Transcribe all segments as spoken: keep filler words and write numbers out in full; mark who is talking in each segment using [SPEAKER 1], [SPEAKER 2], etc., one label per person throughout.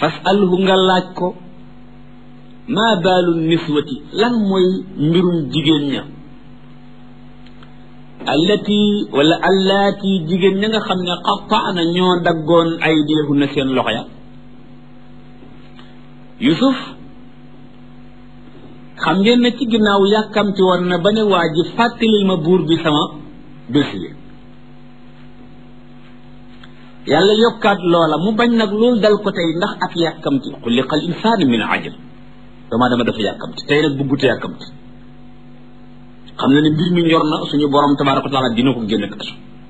[SPEAKER 1] fasalhu nga laaj ko maa baalu niswati lan mooy mbirum jigéen ña allati wala allaati jigéen ña nga xam ne qattaana ñoo daggoon ay deehunna seen loxo ya Yusuf xam ngeen ne ci ginnaaw yàkkamti woon na ba ne waa ji fàttalil ma buur bi sama dossier yàlla yokkaat loola mu bañ nag loolu dal ko tey ndax ak yàkkamti xuliqal insaanu min ajal dama dama dafa yàkkamti tey nag buggute yàkkamti xam na ne mbir mi ñor na suñu borom tabaaraka wa taala dina ko génn kaso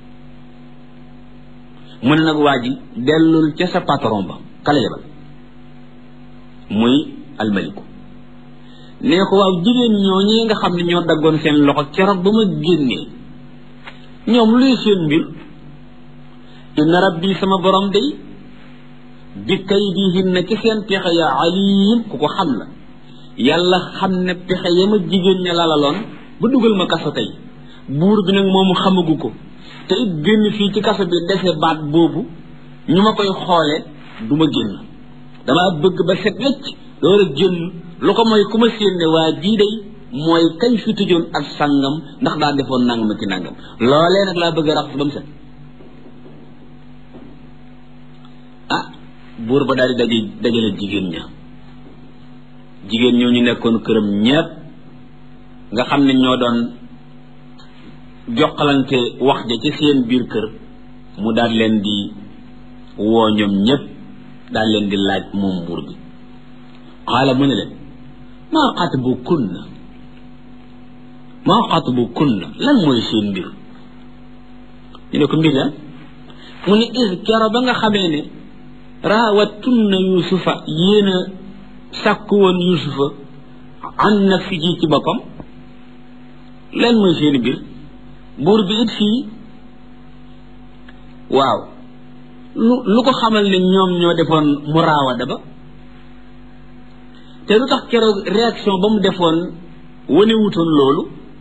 [SPEAKER 1] mu ne nag waa ji dellul ca sa patron ba kala yebal muy almaliku nee ko waaw jigéen ñoo ñi nga xam ne ñoo daggoon seen loxo keroog ba ma génnee ñoom luy seen mbir inna rabbi sama borom day bi kaydihinna ci seen pexe ya alim ku ko xam la yàlla xam ne pexe ya ma jigéen ña lalaloon ba dugal ma kaso tey buur bi nag moomu xamagu ko te it génn fii ci kaso bi dese baat boobu ñu ma koy xoole du ma génn dama bëgg ba set wecc door a génn lu ko mooy ku ma séen ne waa jii day mooy kañ fi tëjoon ak sàngam ndax daa defoon nangam ak ki nangam loolee nag laa bëgg a rax ba mu set ah buur ba daal di daje dajale jigéen ña jigéen ñoo ñu nekkoon këram ñépp nga xam ne ñoo doon jokkalante wax ja ci seen biir kër mu daal leen di woo ñoom ñépp daal leen di laaj moom buur bi xaala mu ne leen maa xatbu kunna maa xatbu kunna lan mooy seen mbir ñu ne ko mbir lan mu ne is kero ba nga xamee ne raawattunna yusufa yéen a sàkku woon yusufa an nafsihi ci boppam lan mooy seen mbir buur bi it fii waaw lu lu ko xamal ne ñoom ñoo defoon muraawada ba te lu tax keroog réaction ba mu defoon wane wutoon loolu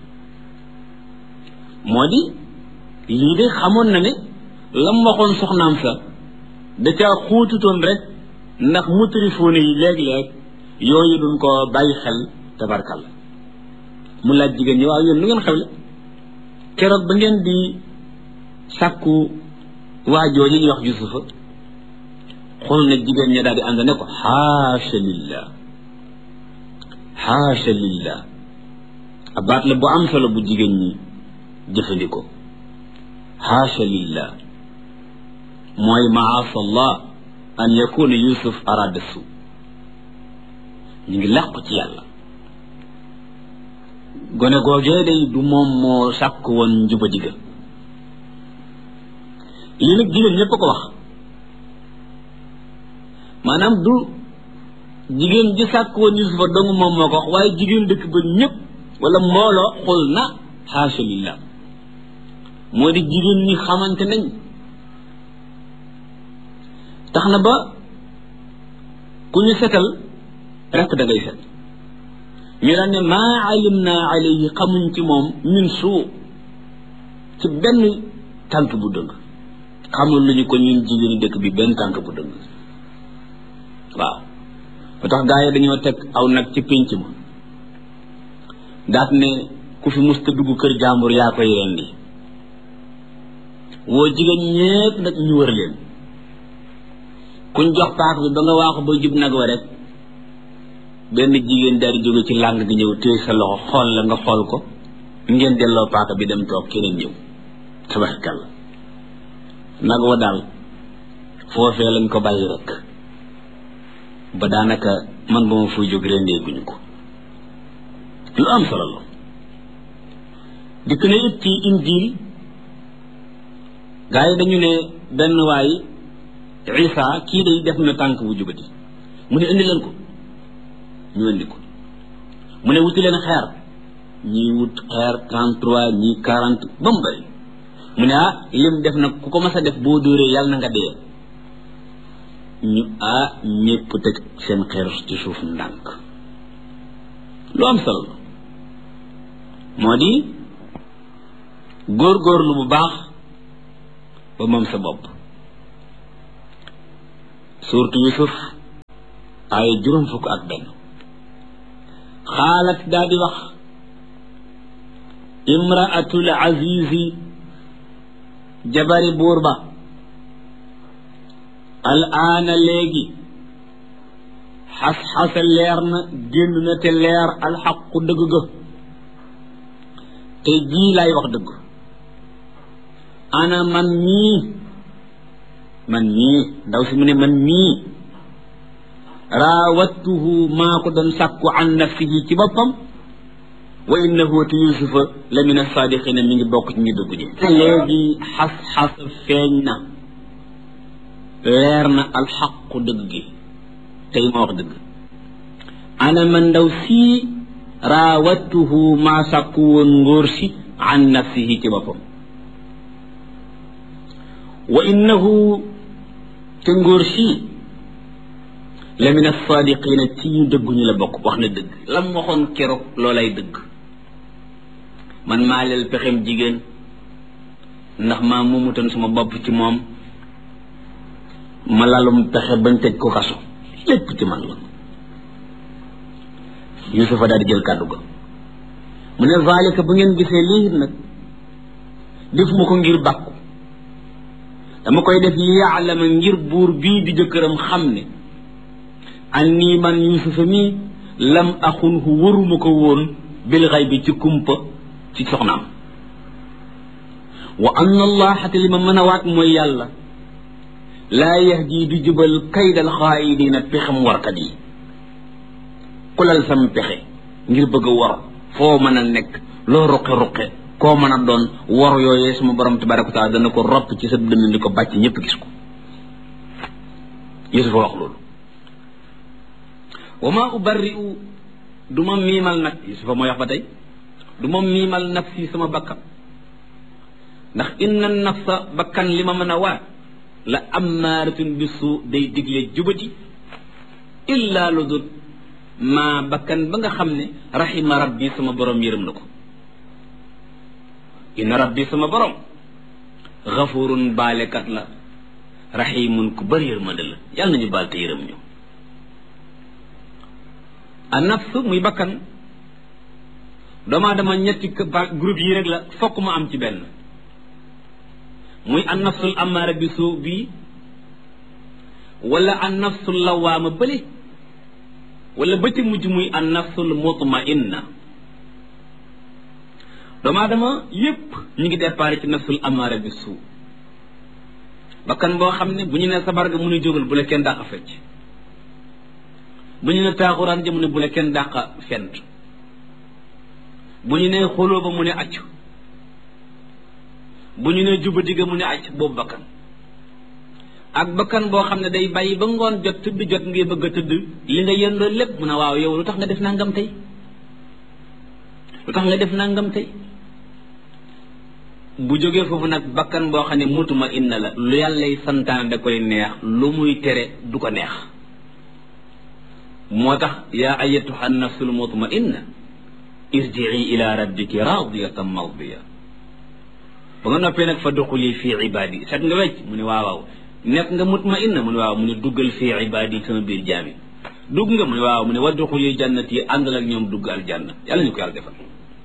[SPEAKER 1] moo di lii de xamoon na ne lam waxoon soxnaam sa da caa xuututoon rek ndax mutrifoone yi léeg-léeg yooyu duñ ko bàyyi xel tabarkal mu laaj jigéen ñi waaw yéen lu ngeen xewle keroog ba ngeen di sàkku waajoo yi ñuy wax Yusufa xool ne jigéen ña daal di ànd ne ko xaasha lillah xaasha lillah abaat la bu am solo bu jigéen ñi jëfandikoo xaasha lillah mooy maasa allah an yakuna yusuf arada su ñu ngi làqu ci yàlla gone googee day du moom moo sàkk woon njuba diga lii nag jigéen ñépp a ko wax maanaam du jigéen ji sàkk woon yusufa dong moom moo ko wax waaye jigéen dëkk ba ñépp wala mbooloo xul na xaasha lillah moo di jigéen ñi xamante nañ tax na ba ku ñu setal rek da ngay set ñu daan ne maa alim naa alayhi xamuñ ci moom min suu ci benn tànk bu dëng xamul lu ñu ko ñun jigéeni dëkk bi benn tànk bu dëng waaw ba tax gaa yi dañoo teg aw nag ci pénc ma daat ne ku fi musta dugg kër jàmbur yaa koy rendi woo jigéen ñépp nag ñu wër leen kuñ jox paak bi ba nga waaxu ba jub nag wa rek benn jigéen daal di jóge ci làng gi ñëw téye sa loxo xool la nga xool ko ngeen delloo paaka bi dem toog keneen ñëw tabarkalla nag wa daal foofee lañ ko bàyyi rek ba daanaka man ba ma fuy jóg rendee guñu ko lu am solo la dikk ne it ci injil gaa yi dañu ne benn waay Isa kii day def na tànk bu jubati mu ne indi leen ko ñu indi ko mu ne wuti leen xeer ñii wut xeer trente-trois ñii quarante ba mu bëri mu ne ah lim def nag ku ko mas a def boo dóoree yàlla na nga dee ñu ah ñépp teg seen xeer ci suuf ndànk lu am solo moo di góorgóorlu bu baax ba moom sa bopp surtout Yusuf ay juróom fukk ak benn xaalat daa di wax imraatul azizi jabari buur ba al aana léegi xas-xasa leer na génn na te leer alxaqu dëgg ga te jii laay wax dëgg ana man mii man mii ndaw si mu ne man mii raawattuhu maa ko doon sàkku an nafsihi ci boppam wa innahu te yusufa la min as-saadiqina mi ngi bokk ci ñu dëgg ji te léegi xas-xas feeñ na leer na alxaqu dëgg gi tey ma wax dëgg ana man ndaw sii raawattuhu maa sàkku woon ngóor si an nafsihi ci boppam wa innahu te ngóor si la min as-saadiqina ci ñu dëgguñu la bokk wax na dëgg lam waxoon keroog loolay dëgg man maa leel pexem jigéen ndax maa moomutoon sama bopp ci moom ma lalum pexe bañ tëj ko kaso lépp ci man la Yusufa daal di jël kàddu ga mu ne zalika bu ngeen gisee lii nag defuma ko ngir bàkku dama koy def li yaalama ngir buur bii di jëkkëram xam ne anni man Yusufa mii lam axunhu waruma ko woon bil xaybi ci kumpa ci soxnaam wa anna allaha te li ma mën a waat mooy yàlla laa yahdi du jubal kaydal xaayidina pexam warkat yi kulal sam pexe ngir bëgg a war foo mën a nekk loo ruqe-ruqe koo mën a doon war yooyee suma borom tabaraka wa taala dana ko ropp ci sa dënn di ko bàcc ñëpp gis ko Yusufa wax loolu wa ma ubarri'u du ma miimal nag Yusufa mooy wax ba tey du ma miimal nafsi sama bakkan ndax inna nafsa bakkan li ma mën a waat la ammaaratun bisu day digle jubati illa lu dul maa bakkan ba nga xam ne rahima rabbi sama borom yërëm na ko inna rabbi sama borom xafurun baalekat la rahimun ku bëri yërmande la yàlla nañu baal te yërëm ñu a nafs muy bakkan doomaa dama ñetti groupe yi rek la fokk ma am ci benn muy an nafsul amaara bi suu bii wala an nafsul lawaama bële wala ba ci mujj muy an nafsul mutmainna doomu aadama yépp ñu ngi départ ci nafsul amaara bi suu bakkan boo xam ne bu ñu ne sabar ga mu ne jógal bu la kenn dàq fecc bu ñu ne taaxuraan ja mu ne bu la kenn dàq fent bu ñu ne xoloo ba mu ne acc bu ñu ne jubadi ga mu ne acc boobu bakkan ak bakkan boo xam ne day bàyyi ba ngoon jot tëdd jot ngay bëgg a tëdd li nga yëndoo lépp mu ne waaw yow lu tax nga def nangam tey lu tax nga def nangam tey bu jógee foofu nag bakkan boo xam ne mutuma inna la lu yàllay santaane da koy neex lu muy tere du ko neex moo tax yaa ayyatuha nafsul mutmainna irji'i ila rabbiki radiyatan mardiya ba nga noppee nag fa duxuli fii ibaadi set nga wecc mu ne waaw waaw nekk nga mutmainna mu ne waaw mu ne duggal fii ibaadi sama biir jaami dugg nga mu ne waaw mu ne wa duxuli jannati àndal ak ñoom dugg aljanna yàlla ñu ko yàlla defal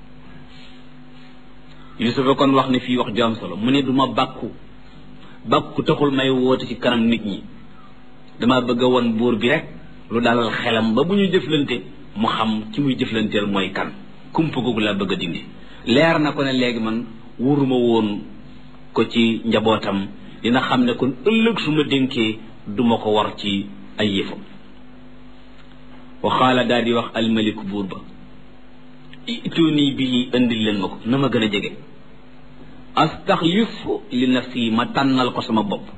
[SPEAKER 1] Yusufa kon wax ne fii wax ju am solo mu ne du ma bàkku bàkku taxul may woote ci kanam nit ñi dama bëgg a won buur bi rek lu dalal xelam ba bu ñu jëflante mu xam ci muy jëflanteel mooy kan kumpa googu laa bëgg a dindi leer na ko ne léegi man wuruma woon ko ci njabootam dina xam ne kon ëllëg su ma dénkee duma ko war ci ay yëfam waxaala daal di wax almaliku buur ba ituni bii indil leen ma ko na ma gën a jege astaxlif li nafsi ma tànnal ko sama bopp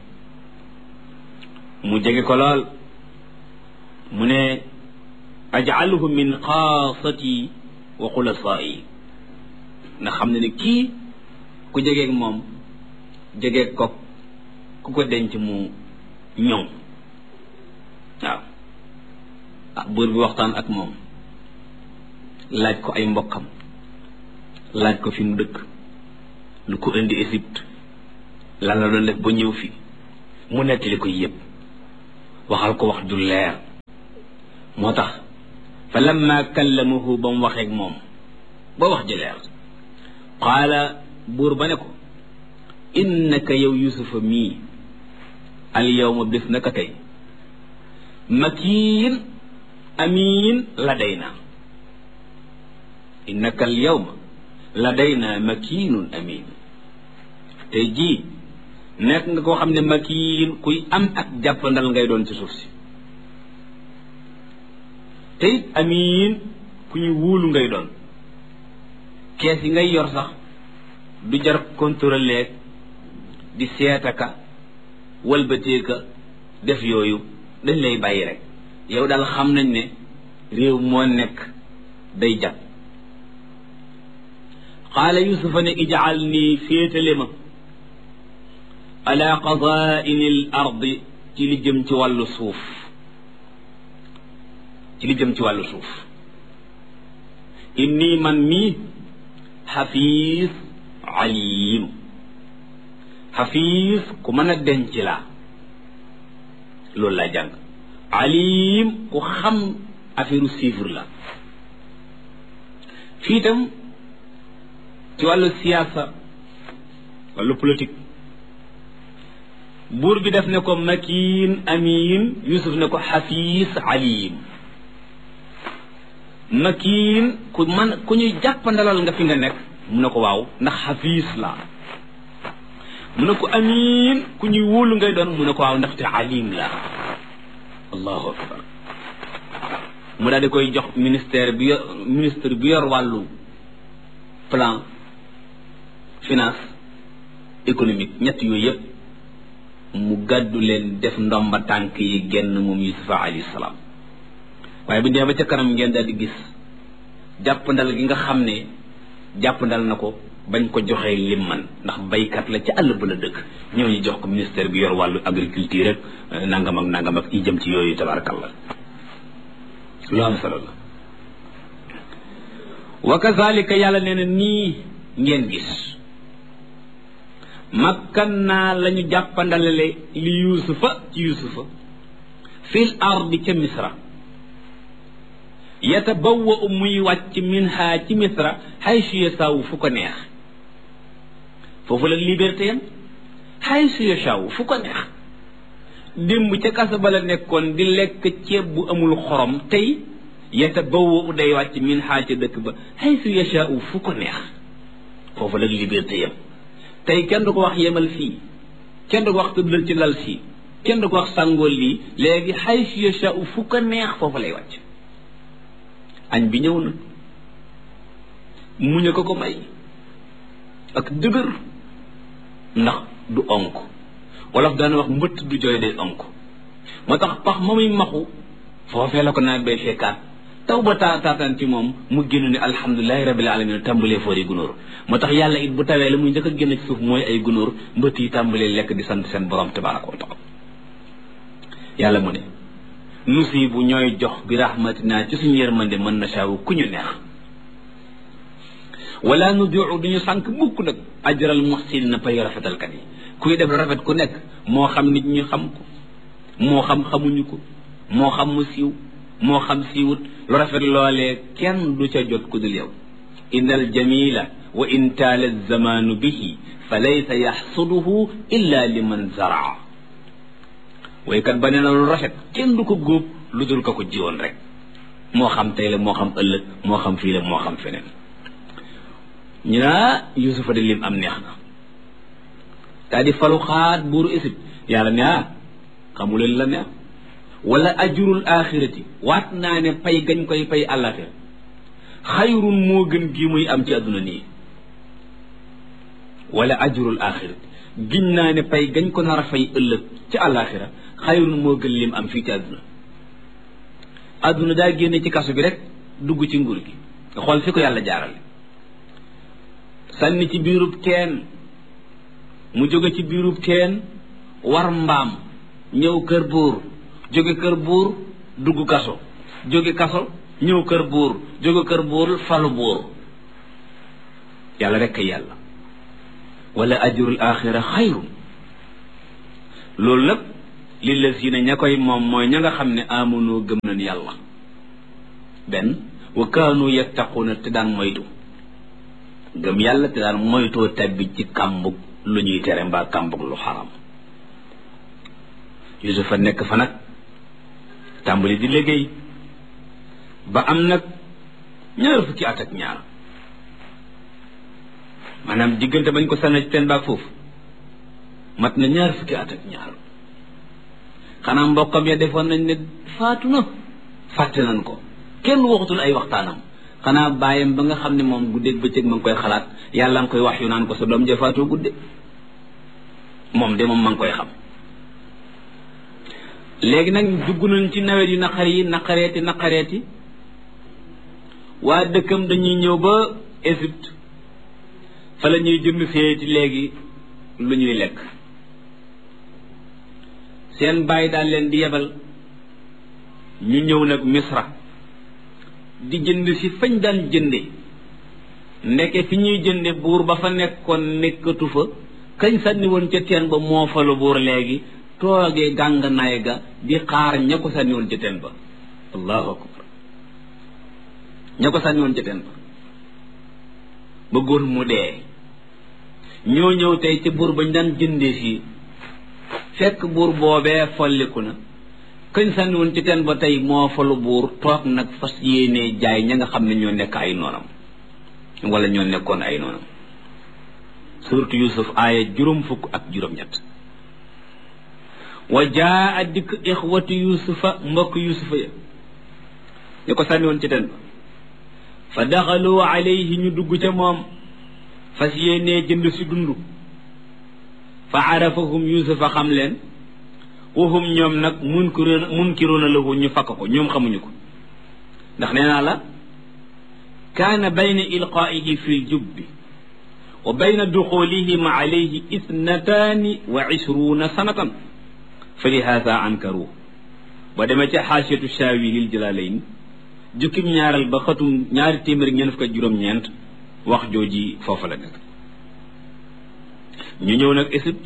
[SPEAKER 1] mu jege ko lool mu ne ajaluhu min xaasati wa xulasaai na xam ne ne kii ku jegeeg moom jegeeg ko ku ko denc mu ñëw waaw ah buur bi waxtaan ak moom laaj ko ay mbokkam laaj ko fi mu dëkk lu ko indi Égypte lan la doon def ba ñëw fi mu nettali ko yëpp waxal ko wax ju leer moo tax fa lamma kallamahu ba mu waxeeg moom ba wax jëleer qaala buur ba ne ko innaka yow yusufa mii al yawma bés naka tey makiin amiin ladayna innaka al yawma ladayna makiinun amiin tey jii nekk nga koo xam ne makiin kuy am ak jàppandal ngay doon ci suuf si te it amiin ku ñu wóolu ngay doon kees yi ngay yor sax du jar contrôler di seetaka walbateeka def yooyu dañ lay bàyyi rek yow daal xam nañ ne réew moo nekk day jàpp qaala yusufa ne ijaal nii féetale ma ala qadaa'ini l ardi ci li jëm ci wàllu suuf ci li jëm ci wàllu suuf inni man mii xafiis alim xafiis ku mën a denc laa loolu laa jàng alim ku xam affaire chiffre la fii itam ci wàllu siyaasa wàllu politique buur bi def ne ko makiin amiin yusuf ne ko xafiis alim makiin ku man ku ñuy jàppandalal nga fi nga nekk mu ne ko waaw ndax xafiis la mu ne ko amiin ku ñuy wóolu ngay doon mu ne ko waaw ndaxte alim la allahu akbar mu daal di koy jox ministère bi yor ministre bi yor wàllu plan finance économique ñett yooyu yëpp mu gàddu leen def ndomba tànk yi genn moom yusufa alayhi salaam waaye bu ñu demee ba ca kanam ngeen daal di gis jàppandal gi nga xam ne jàppandal na ko bañ ko joxee lim man ndax baykat la ci àll ba la dëkk ñëw ñu jox ko ministère bi yor wàllu agriculture rek nangam ak nangam ak i jëm ci yooyu tabarakallah lu am solo la wa kazalika yàlla nee na nii ngeen gis makkan naa la ñu jàppandalale li yusufa ci yusufa fil ardi ca misra yatabawwa muy wàcc minha ci misra haysu yasaawu fu ko neex foofu la liberté yam haysu yasaawu fu ko neex démb ca kasa ba la nekkoon di lekk ceeb bu amul xorom tey yatabawwa day wàcc minha ca dëkk ba haysu yasaawu fu ko neex foofu la liberté yam tey kenn du ko wax yemal fii kenn du ko wax tëddal ci lal fii kenn du ko wax sàngool lii léegi haysu yasaawu fu ko neex foofu lay wàcc añ bi ñëw na muñ a ko ko may ak dëgër ndax du onk wolof daana wax mbëtt du jooy day onk moo tax pax ma muy maxu foofee la ko nawet bay fekkaat taw ba taa taataan ci moom mu génn ne alhamdulilahi rabbil alamin tàmbalee foori gunóor moo tax yàlla it bu tawee la muy njëkk a génn ci suuf mooy ay gunóor mbëtt yi tàmbalee lekk di sant seen borom tabaraka wa taala yàlla mu ne nusi bu ñooy jox bi rahmatina ci suñu yërmande mën na saawu ku ñu neex wala nu diu duñu sànq mukk nag ajral muhsinina pay rafetalkat yi kuy def rafet ku nekk moo xam nit ñi xam ko moo xam xamuñu ko moo xam mu siiw moo xam siiwut lu rafet loolee kenn du ca jot ku dul yow inna al jamila wa in taala zamanu bihi fa laysa yaxsuduhu illa liman zaraa waykat ba nee na lu rafet kenn du ko góob lu dul ko ko jiwoon rek moo xam tey la moo xam ëllëg moo xam fii la moo xam feneen ñu naa yusufa de lim am neex na daa di falu xaat buuru Égypte yàlla ne ah xamuleen la neex wala ajurul axirati waat naa ne pay gañ koy pay àllaaxira xayrun moo gën gi muy am ci àdduna nii wala ajurul axirati giñ naa ne pay gañ ko nar a fay ëllëg ci àllaaxira xayrun moo gën lim am fii ci àdduna àdduna daa génne ci kaso bi rek dugg ci nguur gi nga xool fi ko yàlla jaarale sànni ci biirub teen mu jóge ci biirub teen war mbaam ñëw kër buur jóge kër buur dugg kaso jóge kaso ñëw kër buur jóge kër buur falu buur yàlla rekk yàlla wala ajrul axira xayru loolu nag lillazina ña koy moom mooy ña nga xam ne amonoo gëm nañ yàlla benn wa kaanu yattaquuna te daan moytu gëm yàlla te daan moytoo tabbi ci kàmbug lu ñuy tere mbaa kàmbug lu xaram Yusufa nekk fa nag tàmbali di liggéey ba am nag ñaar fukki at ak ñaar maanaam diggante bañ ko sànni ci teen baag foofu mat na ñaar fukki at ak ñaar xanaa mbokkam ya defoon nañ ne faatu na fàtte nañ ko kenn waxatul ay waxtaanam xanaa bàyyam ba nga xam ne moom guddeeg bëccëg ma ngi koy xalaat yàlla nga koy wax yu naan ko sa doom ja faatoo gudde moom de moom ma ngi koy xam léegi nag dugg nañ ci nawet yu naqar yi naqareeti naqareeti waa dëkkam dañuy ñëw ba Égypte fa la ñuy jënd seeti léegi lu ñuy lekk seen bàyyi daal leen di yebal ñu ñëw nag Misra di jënd si fañ daan jënde ndeke fi ñuy jënde buur ba fa nekkoon nekkatu fa kañ sànni woon ca teen ba moo fa lu buur léegi toogee gànganaay ga di xaar ña ko sànni woon ca teen ba allahu akbar ña ko sànni woon ca teen ba bëggoon mu dee ñoo ñëw tey ci buur bañ daan jëndee fii fekk buur boobee folliku na kañ sànni woon ci teen ba tey moo fa lu buur toog nag fas yéenee jaay ña nga xam ne ñoo nekk ay noonam wala ñoo nekkoon ay noonam surtout Yusuf aaya juróom fukk ak juróom-ñett wa jaa dikk ixwatu Yusufa mbokk Yusufa ya ñu ko sànni woon ci teen ba fa daxalu alayhi ñu dugg ca moom fas yéenee jënd si dund fa arafahum Yusufa xam leen waxum ñoom nag munkiruuna munkiruuna lahu ñu fakk ko ñoom xamuñu ko ndax nee naa la kaana bayna ilqaa'ihi fi ljubbi wa bayna duxulihim alayhi ithnataani wa ishruuna sanatan fa lihaada ankaru ba demee ca xaasiyatu shaawi lil jalaalayni jukkim ñaaral ba xatum ñaari téeméer ñeent fukk ak juróom-ñeent wax jooji foofa la nekk ñu ñëw nag Égypte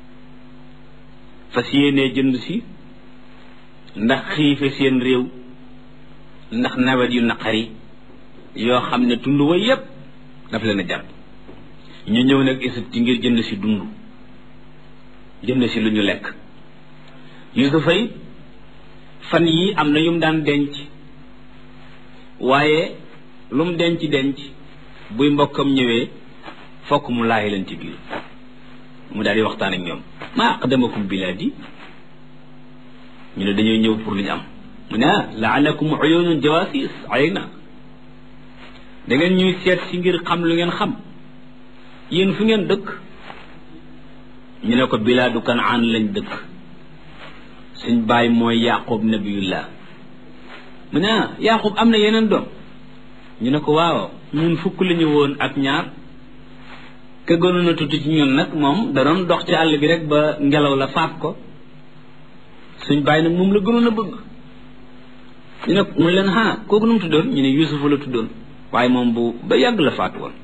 [SPEAKER 1] fas yéenee jënd si ndax xiife seen réew ndax nawet yu naqari yoo xam ne tund wa yépp daf leen a jàpp ñu ñëw nag Égypte ci ngir jënd si dund jënd si lu ñu lekk Yusufa yi fan yi am na yum daan denc waaye lu mu denc denc buy mbokkam ñëwee fokk mu laayi leen ci biir mu daal di waxtaan ak ñoom maa aqdamakum bilaadi ñu ne dañuy ñëw pour lu ñu am mu ne ah laalakum uyunun jawasis alayna da ngeen ñuy seet si ngir xam lu ngeen xam yéen fu ngeen dëkk ñu ne ko bilaadu Kanaan lañ dëkk suñ baay mooy Yaqub nabiyullah mu ne ah Yaqub am na yeneen doom ñu ne ko waaw ñun fukk la ñu woon ak ñaar ka gënoon a tuuti ci ñun nag moom da doon dox ci àll bi rek ba ngelaw la faat ko suñ bàyyi nag moom la gënoon a bëgg ñu ne mu leen ah kooku nu mu tuddoon ñu ne Yusufa la tuddoon waaye moom bu ba yàgg la faatu woon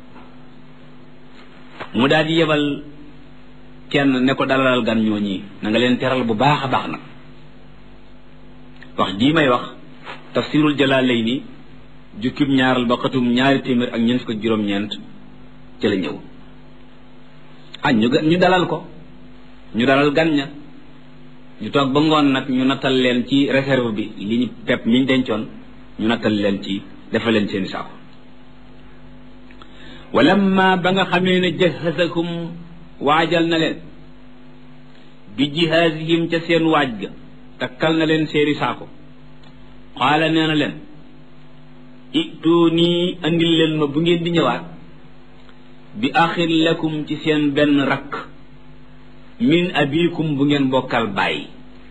[SPEAKER 1] mu daal di yebal kenn ne ko dalalal gan ñoo ñii na nga leen teral bu baax a baax nag wax jii may wax tafsirul Jalaalayni jukkib ñaaral ba xatum ñaari téeméer ak ñeent fukk ak juróom-ñeent ci la ñëw ah ñu ñu dalal ko ñu dalal gan ña ñu toog ba ngoon nag ñu nattal leen ci réserve bi li ñu pepp mi ñu dencoon ñu nattal leen ci defal leen seeni saako walamma ba nga xamee ne jahazakum waajal na leen bi jihaazihim ca seen waaj ga takkal na leen seeni saako qaala nee na leen ituuni andil leen ma bu ngeen di ñëwaat bi axin lakum ci seen benn rakk min abikum bu ngeen bokkal bàyyi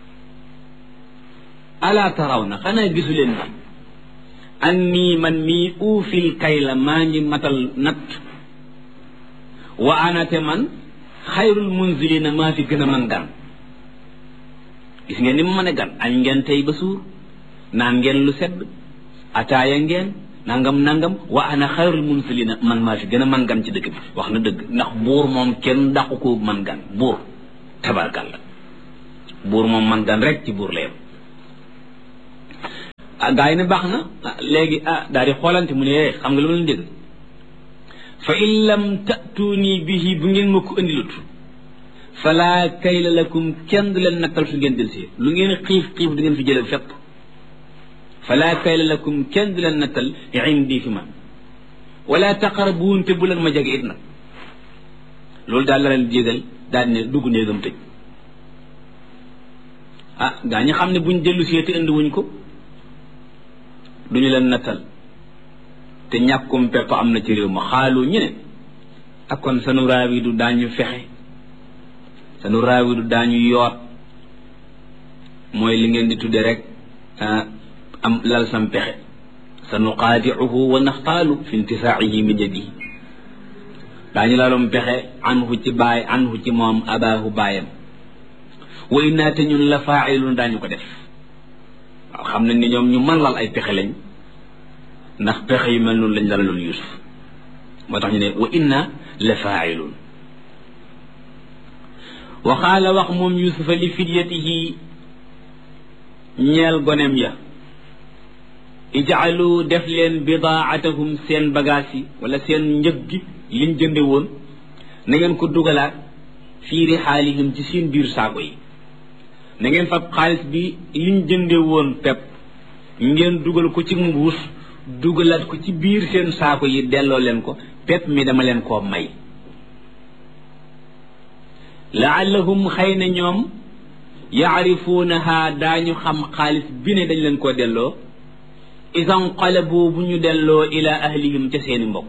[SPEAKER 1] alaa taraw na xanaa gisu leen ma anni man mii uufil kayla maa ngi matal natt wa anate man xayrul munzilina maa fi gën a man gan gis ngeen ni mu mën a gan añ ngeen tey ba suur naan ngeen lu sedd ataaya ngeen nangam nangam wa ana xayrul munzilina man maa fi gën a man gan ci dëkk bi wax na dëgg ndax buur moom kenn dàqu ko man gan buur tabarkalla buur moom man gan rek ci buur la yem ah gaa yi ne baax na léegi ah daal di xoolante mu ne xam nga lu ma leen dégg fa in lam ta'tuuni bihi bu ngeen ma ko indilut fala kayla lakum kenn du leen nattal su ngeen delsi lu ngeen xiif xiif du ngeen fi jële fépp fala kayla lakum kenn du leen nattal indi fi man wala taqrabuun te bu leen ma jege it nag loolu daal la leen jégal daal ne dugg néegam tëj ah gaa ñi xam ne buñ dellu see te indi wuñ ko duñu leen nattal te ñàkkum pepp am na ci réew ma xaalu ñu ne ak kon sanu raawi du daañu fexe sanu raawi du daañu yoot mooy li ngeen di tudde rek am lal sam pexe sa nuqaadiuhu wa naxtaalu fi intisaa'ihi min yadihi daañu lalum pexe anhu ci baay anhu ci moom abaahu baayam wa innaa te ñun la faa'iluun daañu ko def waaw xam nañ ni ñoom ñu mën lal ay pexe lañ ndax pexe yu mel noonu lañ lalaloon Yuusuf moo tax ñu ne wa inna la faa'iluun wa qaala wax moom Yuusufa li fidyatihi ñeel gonem ya ij'alu def leen bidaa'atahum seen bagaas yi wala seen njëg gi liñ jënde woon na ngeen ko dugalaat fii rihaalihim ci seen biir saako yi na ngeen fab xaalis bi liñ jënde woon pepp ngeen dugal ko ci mbuus dugalaat ko ci biir seen saako yi delloo leen ko pepp mi dama leen koo may laallahum xëy na ñoom yaarifuunaha daañu xam xaalis bi ne dañ leen koo delloo idan qalabu bu ñu delloo ila ahlihim ca seeni mbokk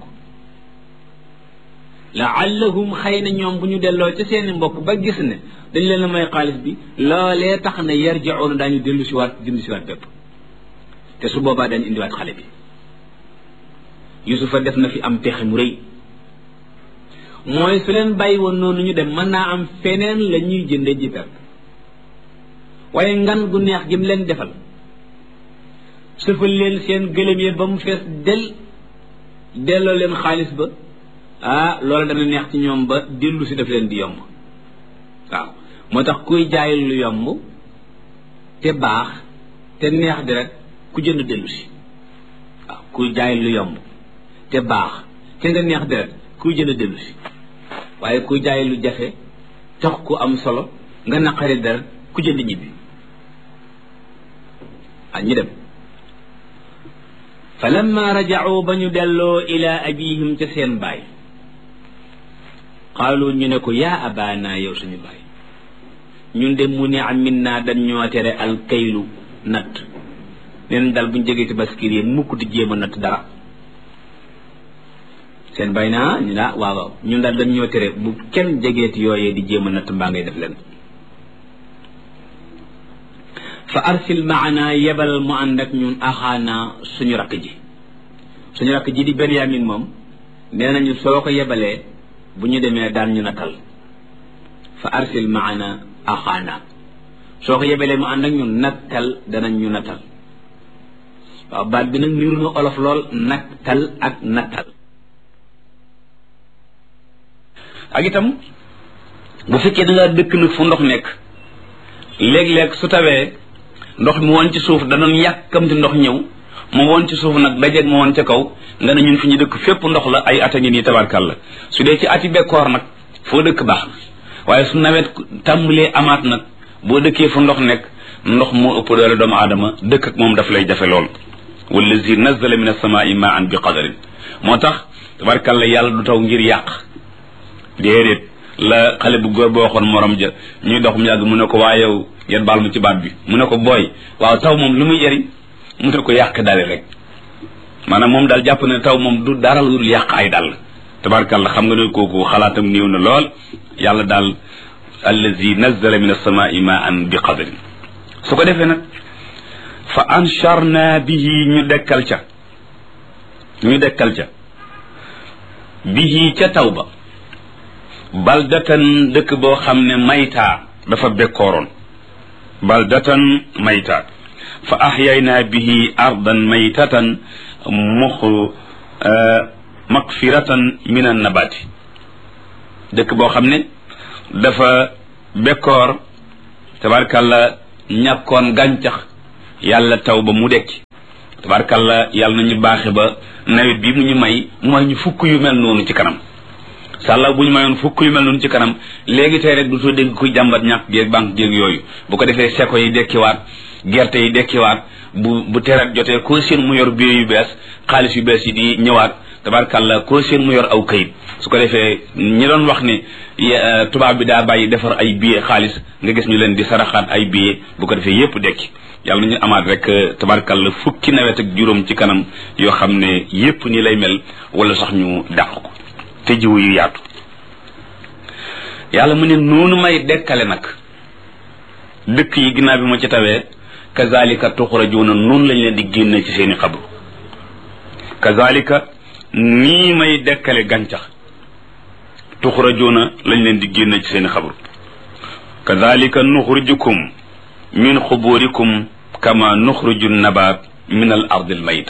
[SPEAKER 1] laallahum xëy na ñoom bu ñu delloo ca seeni mbokk ba gis ne dañ leen a may xaalis bi loolee tax na yarji'uuna daañu dellu si waat jënd si waat bépp te su boobaa dañ indiwaat xale bi Yusufa def na fi am pexe mu rëy mooy su leen bàyyi woon noonu ñu dem mën naa am feneen la ñuy jënde ji pepp waaye ngan gu neex gi mu leen defal sëfal leen seen gëlëm yi ba mu fees del delloo leen xaalis ba ah loolu dana neex ci ñoom ba dellu si daf leen di yomb waaw moo tax kuy jaay lu yomb te baax te neex di rek ku jënd dellu si waaw kuy jaay lu yomb te baax te nga neex di rek kuy jënd dellu si waaye kuy jaay lu jafe tax ku am solo nga naqari dara ku jënd ñibbi ah ñu dem fa lamma raja'u ba ñu delloo ila abihim ca seen baay qaalu ñu ne ko yaa abaana yow suñu baay ñun de mu ne am min naa dañ ñoo tere al kaylu natt neen dal buñ jegee ci baskir yi mukk di jéem a natt dara seen baay naa ñu la waaw waaw ñun daal dañ ñoo tere bu kenn jegeeti yooyee di jéem a natt mbaa ngay def leen fa arsil maana yebal mu ànd ak ñun axaana suñu rakk ji suñu rakk ji di Benyamin moom nee nañu soo ko yebalee bu ñu demee daan ñu natal fa arsil maana axaana soo ko yebalee mu ànd ak ñun nattal danañ ñu natal waaw baat bi nag niru na olof lool nattal ak nattal ak itam bu fekkee da ngaa dëkk nag fu ndox nekk léeg-léeg su tawee ndox mi woon ci suuf danoon yàkkamti ndox ñëw mu woon ci suuf nag dajeeg mu woon ca kaw nga ne ñun fi ñu dëkk fépp ndox la ay at a ngi nii tabarkal la su dee ci ati bekkoor nag foo dëkk baax na waaye su nawet tàmbalee amaat nag boo dëkkee fu ndox nekk ndox moo ëpp doole doomu aadama dëkk ak moom daf lay jafe lool wallazi nazzala min as-samaa'i maa'an bi qadarin moo tax tabarkal la yàlla du taw ngir yàq déedéet la xale bu góor boo waxoon morom ja ñuy dox mu yàgg mu ne ko waa yow ngeen baal mu ci baat bi mu ne ko booy waaw taw moom lu muy jëriñ mu ne ko yàq dale rek maanaam moom daal jàpp ne taw moom du dara lu dul yàq ay dal tabarkalla xam nga ne kooku xalaatam néew na lool yàlla daal allazi nazzala min as-samaa'i maa'an bi qadarin su ko defee nag fa ansharna bihi ñu dekkal ca ñu dekkal ca bihi ca taw ba baldatan dëkk boo xam ne maytaa dafa bekkooroon baldatan maytaa fa ahyayna bihi ardan maytatan mux magfiratan min an nabati dëkk boo xam ne dafa bekkoor tabarkàlla ñàkkoon gàncax yàlla taw ba mu dekki tabarkalla yàlla nañu baaxe ba nawet bi mu ñu may mooy ñu fukk yu mel noonu ci kanam sàlla bu ñu mayoon fukk yu mel noonu ci kanam léegi tey rek du soo dégg kuy jàmbat ñàkk géeg banque géeg yooyu bu ko defee seko yi dekkiwaat gerte yi dekkiwaat bu bu terat jotee koo seen mu yor biir yu bees xaalis yu bees yi di ñëwaat tabarkalla koo seen mu yor aw kayit su ko defee ñi doon wax ne tubaab bi daa bàyyi defar ay billet xaalis nga gis ñu leen di saraxaat ay billet bu ko defee yépp dekki yàlla nañu amaat rek tabarkalla fukki nawet ak juróom ci kanam yoo xam ne yépp ni lay mel wala sax ñu dàq ko te jiwu yu yaatu yàlla mu ne noonu may dekkale nag dëkk yi ginnaaw bi ma ci tawee kazalika tuxrajuuna noonu lañ leen di génne ci seeni xabru kazalika nii may dekkale gàncax tuxrajuuna lañ leen di génne ci seeni xabru kazalika nuxrijukum min xuburikum kama nuxriju nabaat min al ardi al mayta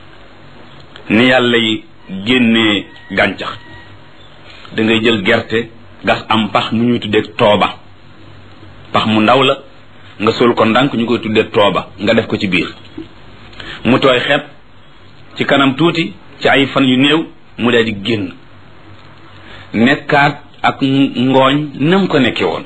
[SPEAKER 1] ni yàlla yi génnee gàncax da ngay jël gerte gas am pax mu ñuy tuddee tooba pax mu ndaw la nga sol ko ndànk ñu koy tuddee tooba nga def ko ci biir mu tooy xepp ci kanam tuuti ci ay fan yu néew mu daal di génn nekkaat ak ngooñ nam ko nekke woon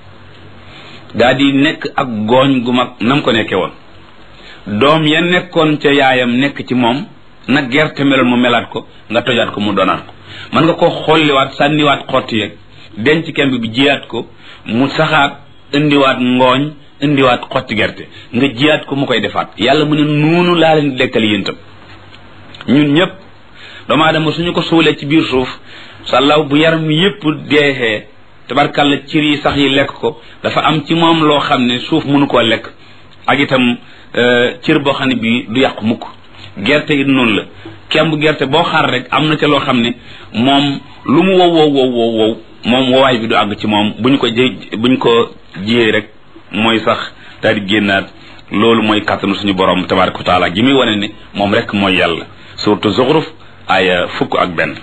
[SPEAKER 1] daal di nekk ak gooñ gu mag nam ko nekke woon doom ya nekkoon ca yaayam nekk ci moom nag gerte meloon mu melaat ko nga tojaat ko mu doonaat ko man nga ko xolliwaat sànniwaat xotti yeeg denc kemb bi jiyaat ko mu saxaat indiwaat ngooñ indiwaat xotti gerte nga jiyaat ko mu koy defaat yàlla mu ne noonu laa leen dekkal yéen tam ñun ñëpp doomu aadama suñu ko suulee ci biir suuf sàllaw bu yaram yépp deexee tabarkalla cir yi sax yi lekk ko dafa am ci moom loo xam ne suuf mënu koo lekk ak itam cir boo xam ne bii du yàqu mukk gerte it noonu la kemb gerte boo xaar rek am na ca loo xam ne moom lu mu wow wow wow wow wow moom wowaay bi du àgg ci moom buñ ko jë buñ ko jiyee rek mooy sax daal di génnaat loolu mooy kàttanu suñu borom tabaraka wa taala gi muy wane ne moom rek mooy yàlla surtout Zuxruf aaya fukk ak benn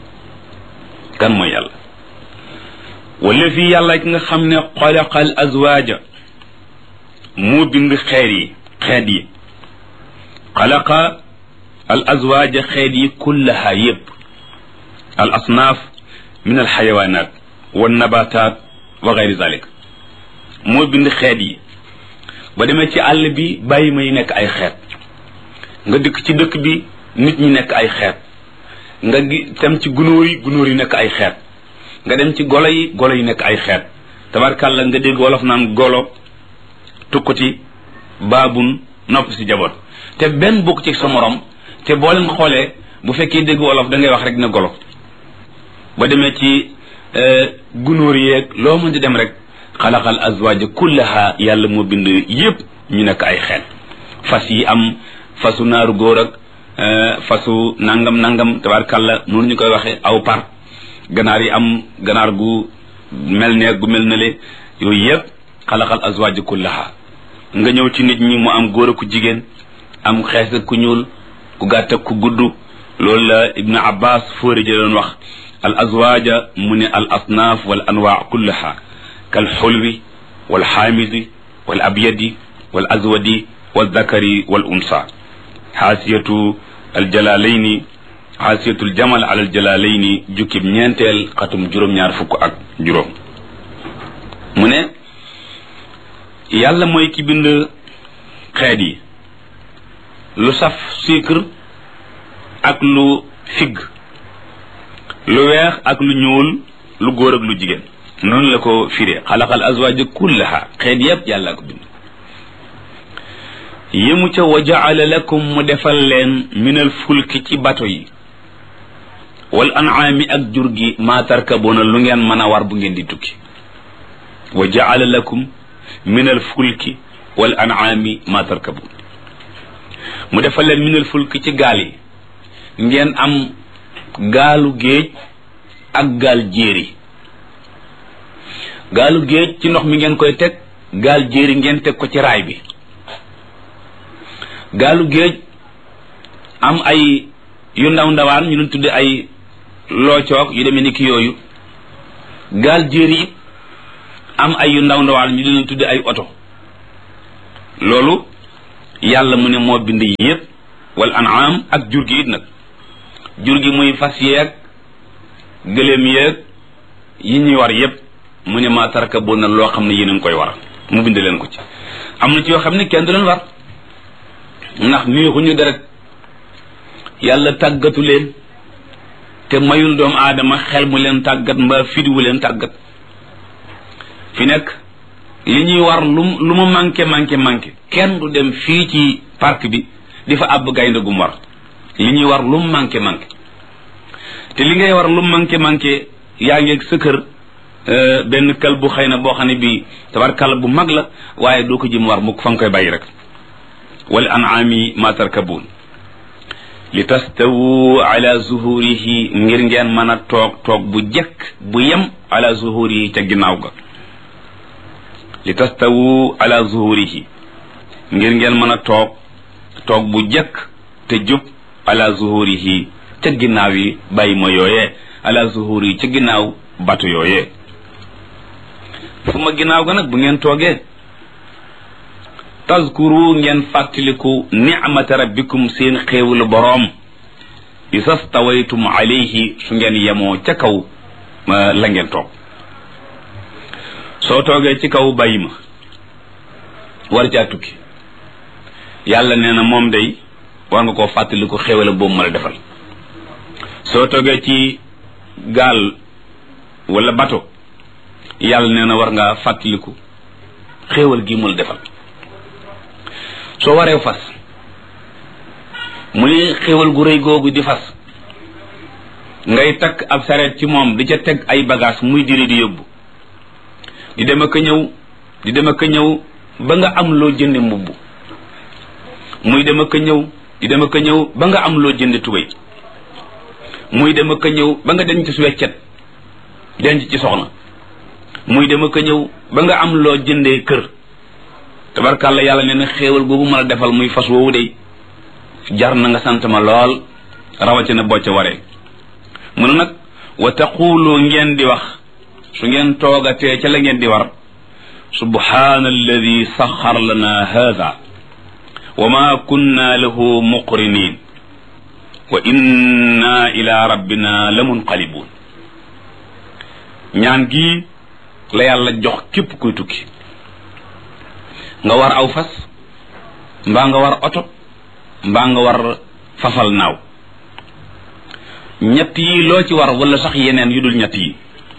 [SPEAKER 1] kan mooy yàlla wala fii yàlla ki nga xam ne xalaqal azwaaja moo bind xeet yi xeet yi xalaqa al azwaaja xeet yi kullaha yépp al asnaaf min al xayawaanaat wa nabataat wa gayri zalik moo bind xeet yi ba demee ci àll bi bàyyi ma yi nekk ay xeet nga dëkk ci dëkk bi nit ñi nekk ay xeet nga dem ci gunóor yi gunóor yi nekk ay xeet nga dem ci golo yi golo yi nekk ay xeet tabarkàlla nga dégg wolof naan golo tukkuti baabun nopp si jaboot te benn bokk ci sa morom te boo leen xoolee bu fekkee dégg wolof da ngay wax rek ne golo ba demee ci gunóor yeeg loo mën di dem rek xalaqal azwaaja kullaha yàlla moo bind yépp ñu nekk ay xeet fas yi am fasu naaru góor ak fasu nangam nangam tabarkàlla noonu ñu koy waxee aw par ganaar yi am ganaar gu mel ne gu mel ne le yooyu yépp xalaqal azwaaja kullaha nga ñëw ci nit ñi mu am góor ak ku jigéen am xees ak ku ñuul ku gàtt ak ku gudd loolu la ibnu abbas fóori ji doon wax al azwaaja mu ne al asnaaf wal anwaa kullaha kal xulwi wal xaamidi wal abyadi wal azwadi wal zakari wal unsa xaasiyatu al jalaalayni xaasiyatu al jamal ala al jalaalayni jukkib ñeenteel xatum juróom-ñaar fukk ak juróom mu ne yàlla mooy ki bind xeet yi lu saf sucre ak lu figg lu weex ak lu ñuul lu góor ak lu jigéen noonu la ko firee xalaqal azwaaja kullaha xeet yépp yàlla ko bind yému ca wa jaala lakum mu defal leen minal fulki ci bato yi wal an'aami ak jur gi maa tarkaboona lu ngeen mën a war bu ngeen di tukki wa jaala lakum minal fulki wal an'aami maa tarkaboon mu defal leen minal fulki ci gaal yi ngeen am gaalu géej ak gaal jéeri gaalu géej ci ndox mi ngeen koy teg gaal jéeri ngeen teg ko ci raay bi gaalu géej am ay yu ndaw ndawaan ñu doon tudde ay loocoog yu demee ni ki yooyu gaal jéeri am ay yu ndaw ndawaan ñu doon tudde ay oto loolu yàlla mu ne moo bind yépp wal an'am ak jur gi it nag jur gi muy fas yeeg gëléem yeeg yi ñuy war yépp mu ne maa tarkabuna loo xam ne yéen a ngi koy war mu bind leen ko ci am na ci yoo xam ne kenn du leen war ndax neexuñu deret yàlla tàggatu leen te mayul doomu aadama xel mu leen tàggat mbaa fidiwu leen tàggat fi nekk li ñuy war lu lu ma manqué manqué manqué kenn du dem fii ci parc bi di fa àbb gaynde gum war li ñuy war lu mu manqué manqué te li ngay war lu mu manqué manqué yaa ngi ak sa kër benn kal bu xëy na boo xam ne bii tabarkàlla bu mag la waaye doo ko jëm war mukk fa nga koy bàyyi rek wal an'ami ma tarkabun li tastawu ala zuhurihi ngir ngeen mën a toog toog bu jekk bu yem ala zuhurihi ca ginnaaw ga li tastawu ala zuhurihi ngir ngeen mën a toog toog bu jekk te jub ala zuhurihi ca ginnaaw yi bàyyi ma yooyee ala zuhurihi ca ginnaaw batu yooyee fu ma ginnaaw ga nag bu ngeen toogee tazkuru ngeen fàttaliku ni'mata rabbikum seen xéewalu boroom isastawaytum alayhi su ngeen yemoo ca kaw la ngeen toog soo toogee ci kaw bàyyi ma war caa tukki yàlla nee na moom day war nga koo fàttaliku xéewala boobu ma la defal soo toogee ci gaal wala bato yàlla nee na war ngaa fàttaliku xéewal gi mu la defal soo waree fas mu ni xéewal gu rëy googu di fas ngay takk ab sareet ci moom di ca teg ay bagage muy diri di yóbbu di dem ak a ñëw di dem ak a ñëw ba nga am loo jënde mbubb muy dem ak a ñëw di dem ak a ñëw ba nga am loo jënde tubéy muy dem ak a ñëw ba nga denc ci weccet denc ci soxna muy dem ak a ñëw ba nga am loo jëndee kër tabarkàlla yàlla nee na xéewal boobu ma la defal muy fas woowu de jar na nga sant ma lool rawatina boo ca waree mu ne nag wa taqulu ngeen di wax su ngeen toogatee ca la ngeen di war subhaana alladi saxar lana haada wa ma kunna lahu muqrinin wa inna ila rabbina la munqalibun ñaan gi la yàlla jox képp kuy tukki nga war aw fas mbaa nga war oto mbaa nga war fafal naaw ñett yi loo ci war wala sax yeneen yu dul ñett yi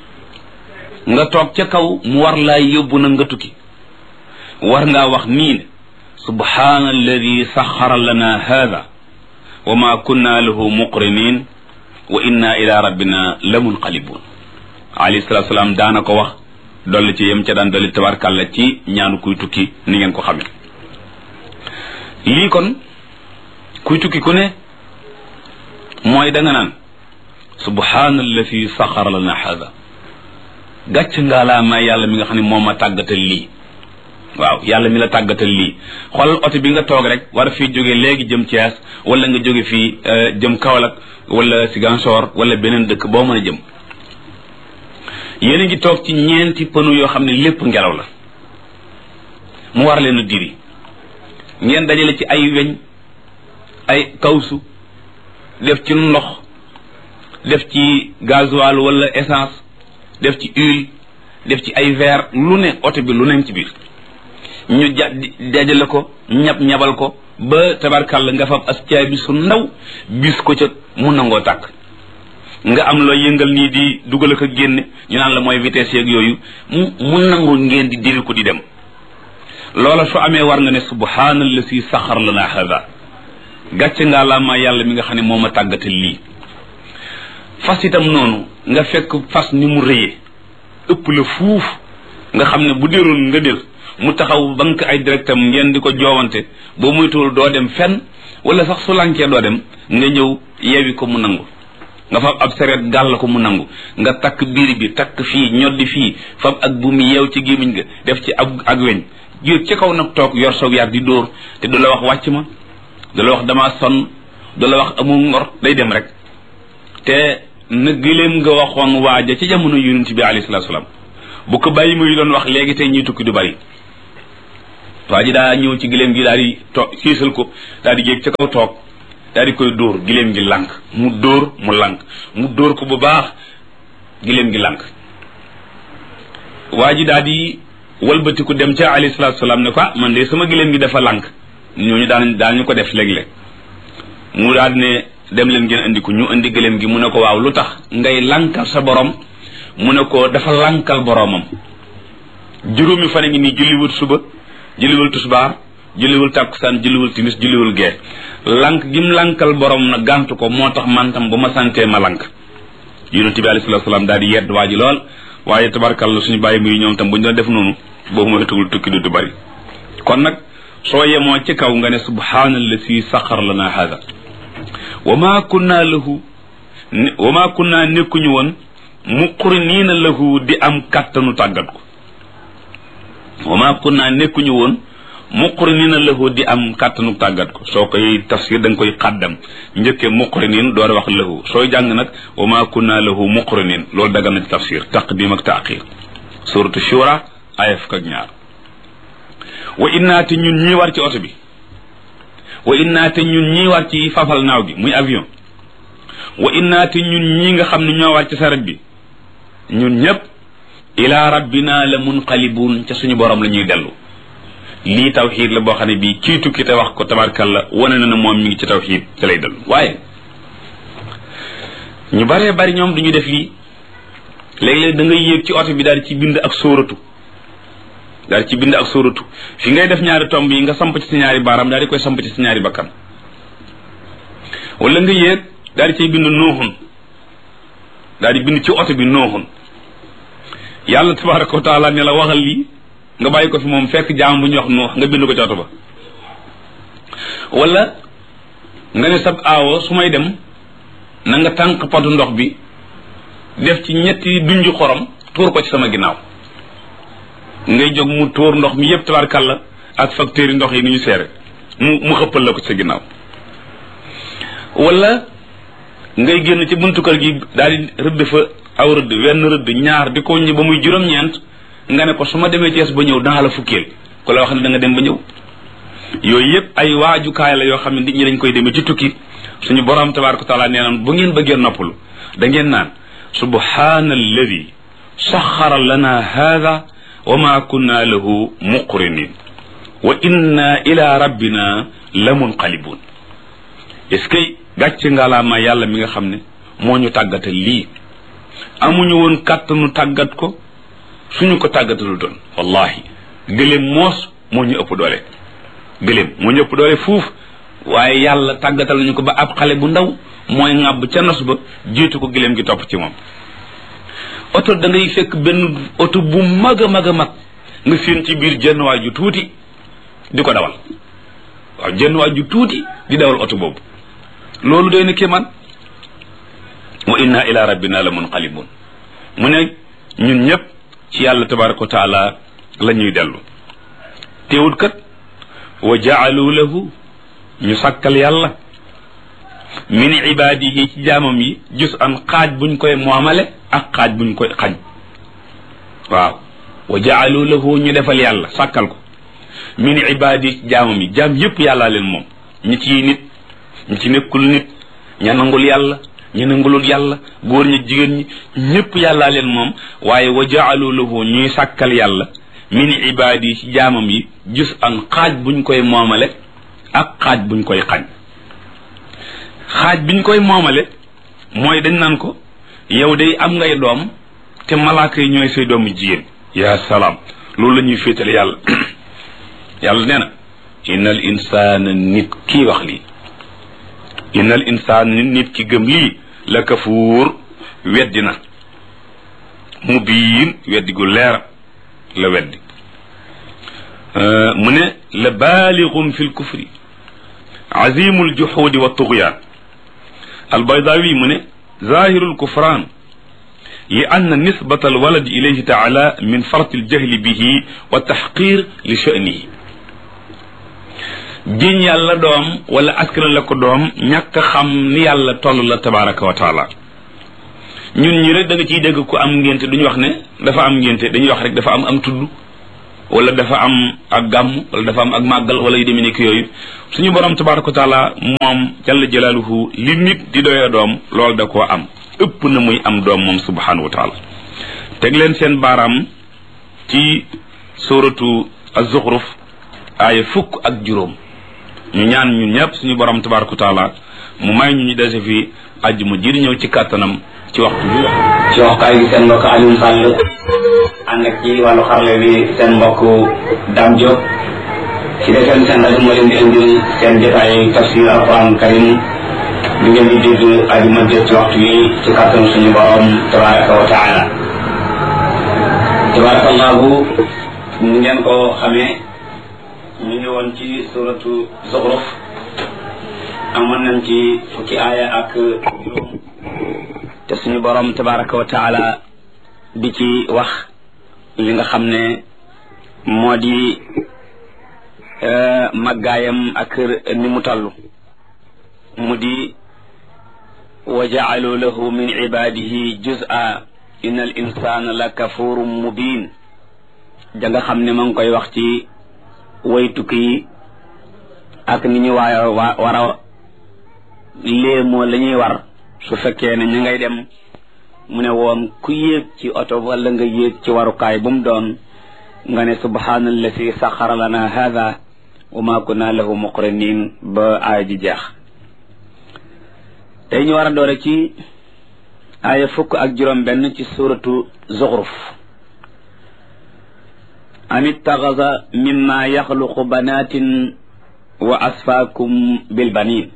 [SPEAKER 1] nga toog ca kaw mu war laa yóbbu na nga tukki war ngaa wax nii ne subhaana alladi saxara lana hada wa ma kunna lahu muqrinin wa inna ila rabbina la munqalibun alayhi salatu salaam daana ko wax dolli ci yem ca daan dolli tabarkàlla ci ñaanu kuy tukki ni ngeen ko xamee lii kon kuy tukki ku ne mooy da nga naan subhaana alladi saxara lana hada gàcc ngaa laa may yàlla mi nga xam ne moo ma tàggatal lii waaw yàlla mi la tàggatal lii xoolal oto bi nga toog rek war fii jóge léegi jëm Thiès wala nga jóge fii jëm Kaolack wala Ziguinchor wala beneen dëkk boo mën a jëm yéen a ngi toog ci ñeenti pënu yoo xam ne lépp ngelaw la mu war leen a diri ngeen dajale ci ay weñ ay kawsu def ci ndox def ci gasoil wala essence def ci huile def ci ay verre lu ne oto bi lu ne ci biir ñu ja dajale ko ñab ñabal ko ba tabarkàlla nga fab as caay bi su ndaw bis ko ca mu nangoo tàkk nga am loo yëngal nii di dugal ko génne ñu naan la mooy vitesse yeeg yooyu mu mu nangu ngeen di diri ko di dem loola su amee war nga ne subhaanallazi saxar lana hada gàcce ngaa laa ma yàlla mi nga xam ne moo ma tàggatal lii fas itam noonu nga fekk fas ni mu rëyee ëpp la fuuf nga xam ne bu déroon nga dér mu taxaw banque ay directam ngeen di ko joowante boo muytuwul doo dem fenn wala sax su lankee doo dem nga ñëw yewi ko mu nangu nga fab ab sareet gàll ko mu nangu nga takk biir bi takk fii ñoddi fii fab ak bu mu yeew ci gémmiñ nga def ci ab ak weñ yéeg ci kaw nag toog yor soog yar di dóor te du la wax wàcc ma du la wax damaa sonn du la wax amul ngor day dem rek te na giléem nga waxoon waaja ci jamono yonent bi alayhi salaatu salaam bu ko bàyyi muy doon wax léegi tey ñuy tukki du bari waa ji daa ñëw ci giléem gi daal di toog siisal ko daal di yéeg ca kaw toog
[SPEAKER 2] daal di koy dóor giléem gi lànk mu dóor mu lànk mu dóor ko bu baax giléem gi lànk waa ji daal di walbatiku dem ca alayhi salaatu salaam ne ko ah man de sama giléem gi dafa lànk ñooñu daan daan ñu ko def léeg-léeg mu daal di ne dem leen ngeen andi ko ñu andi giléem gi mu ne ko waaw lu tax ngay lànkal sa borom mu ne ko dafa lànkal boromam juróomi fan a ngi nii julliwul suba julliwul tusbaar julliwul tàkkusaan julliwul timis julliwul gee lànk gim lànkal borom na gàntu ko moo tax man tam bu ma santee ma lànk yonent bi alayhi salaatu salaam daal di yedd waa ji lool waaye tabarkalla suñu bàyyi muy ñoom tam bu ñu doon def noonu boobu mooy tugul tukki du du bari kon nag soo yemoo ci kaw nga ne subhaanallazi saxar lana hada wa ma kunna lahu wa ma kunna nekkuñu woon muqriniina lahu di am kàttanu tàggat ko wa ma kunna nekkuñu woon muqriniina lahu di am kàttanu tàggat ko soo koy tafsir da nga koy xaddam njëkkee muqrinin door a wax lahu sooy jàng nag wa ma kunna lahu muqrinin loolu daga na ci tafsir taqdim ak taaxir suratu shura aya fukk ak ñaar wa innaate ñun ñii war ci oto bi wa innaate ñun ñii war ci fafal naaw gi muy avion wa innaate ñun ñii nga xam ne ñoo war ci saret bi ñun ñëpp ila rabbina la munqalibun ca suñu borom la ñuy dellu lii tawxiid la boo xam ne bii kii tukki te wax ko tabarkalla wane na ne moom mi ngi ci tawxiid ca lay dellu waaye ñu baree bari ñoom duñu def lii léeg-léeg da ngay yéeg ci oto bi daal ci bind ak sóoratu daal ci bind ak sóoratu fi ngay def ñaari tomb yi nga samp ci sa ñaari baaraam daal di koy samp ci sa ñaari bakkan wala nga yéeg daal di ciy bind nooxun daal di bind ci oto bi nooxun yàlla tabaraka wa taala ne la waxal lii nga bàyyi ko fi moom fekk jaam bu ñu wax noox nga bind ko ci oto ba wala nga ne sab aawo su may dem na nga tànk potu ndox bi def ci ñetti dunju xorom tuur ko ci sama ginnaaw ngay jóg mu tuur ndox mi yépp tabarkalla ak facteurs yi ndox yi ni ñu seere mu mu xëppal la ko ci sa ginnaaw wala ngay génn ci buntu kër gi daal di rëdd fa aw rëdd wenn rëdd ñaar di ko ñi ba muy juróom-ñeent nga ne ko su ma demee Cees ba ñëw danga la fukkeel ku la wax ne da nga dem ba ñëw yooyu yëpp ay waajukaay la yoo xam ne nit ñi dañ koy demee ci tukki suñu borom tabaraka taala nee naan bu ngeen bëggee noppalu da ngeen naan subhaana alladi saxara lana hada wa ma kunna lahu muqrinin wa inna ila rabbina la munqalibun est-ce que gàcce ngalaama yàlla mi nga xam ne moo ñu tàggatal lii amuñu woon kàttanu tàggat ko suñu ko tàggatalu doon wallahi gëléem moos moo ñu ëpp doole gëléem moo ñu ëpp doole fuuf waaye yàlla tàggatal nañu ko ba ab xale bu ndaw mooy ŋàbb ca nos ba jiitu ko gëléem gi topp ci moom oto da ngay fekk benn oto bu mag a mag a mag nga séen ci biir jenn waay ju tuuti di ko dawal waaw jenn waay ju tuuti di dawal oto boobu loolu doy na kéemaan wa inna ila rabbina la munqalibun mu ne ñun ñëpp ci yàlla tabaraka wa taala la ñuy dellu teewut kat wa jaalu lahu ñu sàkkal yàlla min ibaadihi ci jaamam yi jus an xaaj buñ koy moomale ak xaaj buñ koy xañ waaw wa jaalu lahu ñu defal yàlla sàkkal ko min ibaadihi ci jaamam yi jaam yëpp yàllaa leen moom ñi ci nit ñi ci nekkul nit ña nangul yàlla ñi nangulul yàlla góor ñi jigéen ñi ñëpp yàllaa leen moom waaye wa jaalu lahu ñuy sàkkal yàlla min ibaadihi ci jaamam yi jus an xaaj buñ koy moomale ak xaaj buñ koy xañ xaaj biñ koy moomale mooy dañ naan ko yow day am ngay doom te malaaka yi ñooy say doomu jigéen yaa salaam loolu la ñuy féetale yàlla yàlla nee na innal insaana nit kii wax lii innal insaana nit ki gëm lii la kafuur weddi na mu biin weddi gu leer la weddi mu ne la baalixum fi lkufri azimu ljuxuudi wa tugyaan albaydawi mu ne zahiru lkufraan li anna nisbata alwaladi ilayhi taala min farti aljahli bihi wa taxqir li sha'nihi jiñ yàlla doom wala askan la ko doom ñàkk xam ni yàlla toll la tabaraka wa taala ñun ñi rek da nga ciy dégg ku am ngénte duñu wax ne dafa am ngénte dañuy wax rek dafa am am tudd wala dafa am ak gàmm wala dafa am ak màggal wala yu demee nekk yooyu suñu borom tabaraka wa taala moom jalla jalaaluhu li nit di doyee doom loolu da koo am ëpp na muy am doom moom subhanahu wa taala teg leen seen baaraam ci suratu az-Zukhruf aaya fukk ak juróom ñu ñaan ñun ñëpp suñu borom tabaraka wa taala mu may ñu ñu dese fi àjjuma ji di ñëw ci kàttanam ci waxtu bi
[SPEAKER 1] ci waxtaay bi seen mbokk Alioune Sall ànd ak ci wàllu xarle bi seen mbokk Dame Diop ci defeen seen rajo moo leen di indil seen jotaay tafsir alquran karim bi ngeen di dégg àjjuma jot ci waxtu yi ci kàttan suñu borom tabaraka wa taala tabarakallahu ni ngeen ko xamee ñu ngi woon ci suratu Zukhruf amoon nañ ci fukki aaya ak juróom te suñu borom tabaraka wa taala di ci wax li nga xam ne moo di màggaayam ak ni mu toll mu di wa ja'alu lahu min ibadihi juz'a inna al insana la kafurun mubin da nga xam ne ma ngi koy wax ci way tukki yi ak ni ñu waa war a léemoo la ñuy war su fekkee ne ñu ngay dem mu ne woon ku yéeg ci oto wala nga yéeg ci warukaay bu mu doon nga ne subhaanallazi saxara lana hada wa ma kunna lahu muqrinin ba aaya ji jeex tey ñu war a doore ci aaya fukk ak juróom benn ci suratu Zukhruf am ittaxasa mimma yaxluqu banatin wa asfaakum bil banin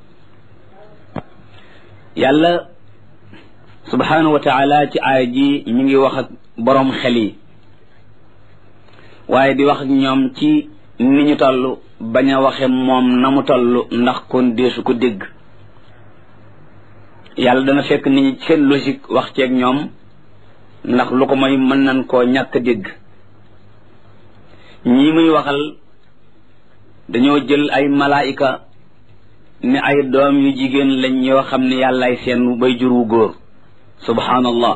[SPEAKER 1] yàlla subhanahu wa taala ci aaya ji mi ngi wax ak boroom xel yi waaye di wax ak ñoom ci ni ñu toll bañ a waxe moom na mu toll ndax kon deesu ko dégg yàlla dana fekk nit ñi seen logique wax ceeg ñoom ndax lu ko mooy mën nañ koo ñàkk dégg ñii muy waxal dañoo jël ay malaayika ne ay doom yu jigéen lañ yoo xam ne yàllaay seen bay jur wu góor subhanallah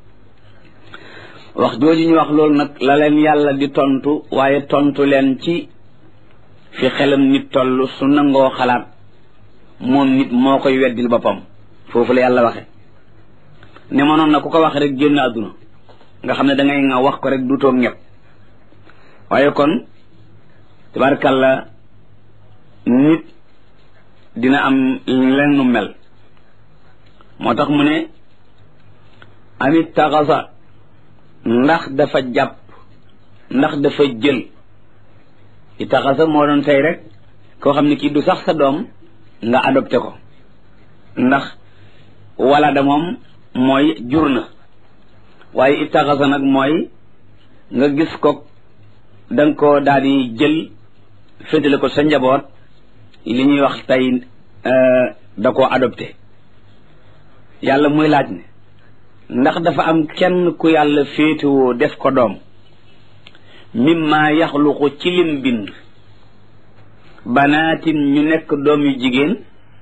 [SPEAKER 1] wax jooju ñu wax loolu nag la leen yàlla di tontu waaye tontu leen ci fi xelam nit toll su nangoo xalaat moom nit moo koy weddil boppam foofu la yàlla waxe ne mënoon na ku ko wax rek génn àdduna nga xam ne da ngay nga wax ko rek du toog ñëpp waaye kon tabarkalla nit dina am leen nu mel moo tax mu ne amit taxasa ndax dafa jàpp ndax dafa jël i taxasa moo doon tey rek koo xam ne kii du sax sa doom nga adopté ko ndax wala da moom mooy jur na waaye i taxasa nag mooy nga gis ko da nga ko daal di jël féetale ko sa njaboot li ñuy wax tey da koo adopté yàlla muy laaj ne ndax dafa am kenn ku yàlla féetewoo def ko doom mimma yaxluqu ci lim bind banaatin ñu nekk doom yu jigéen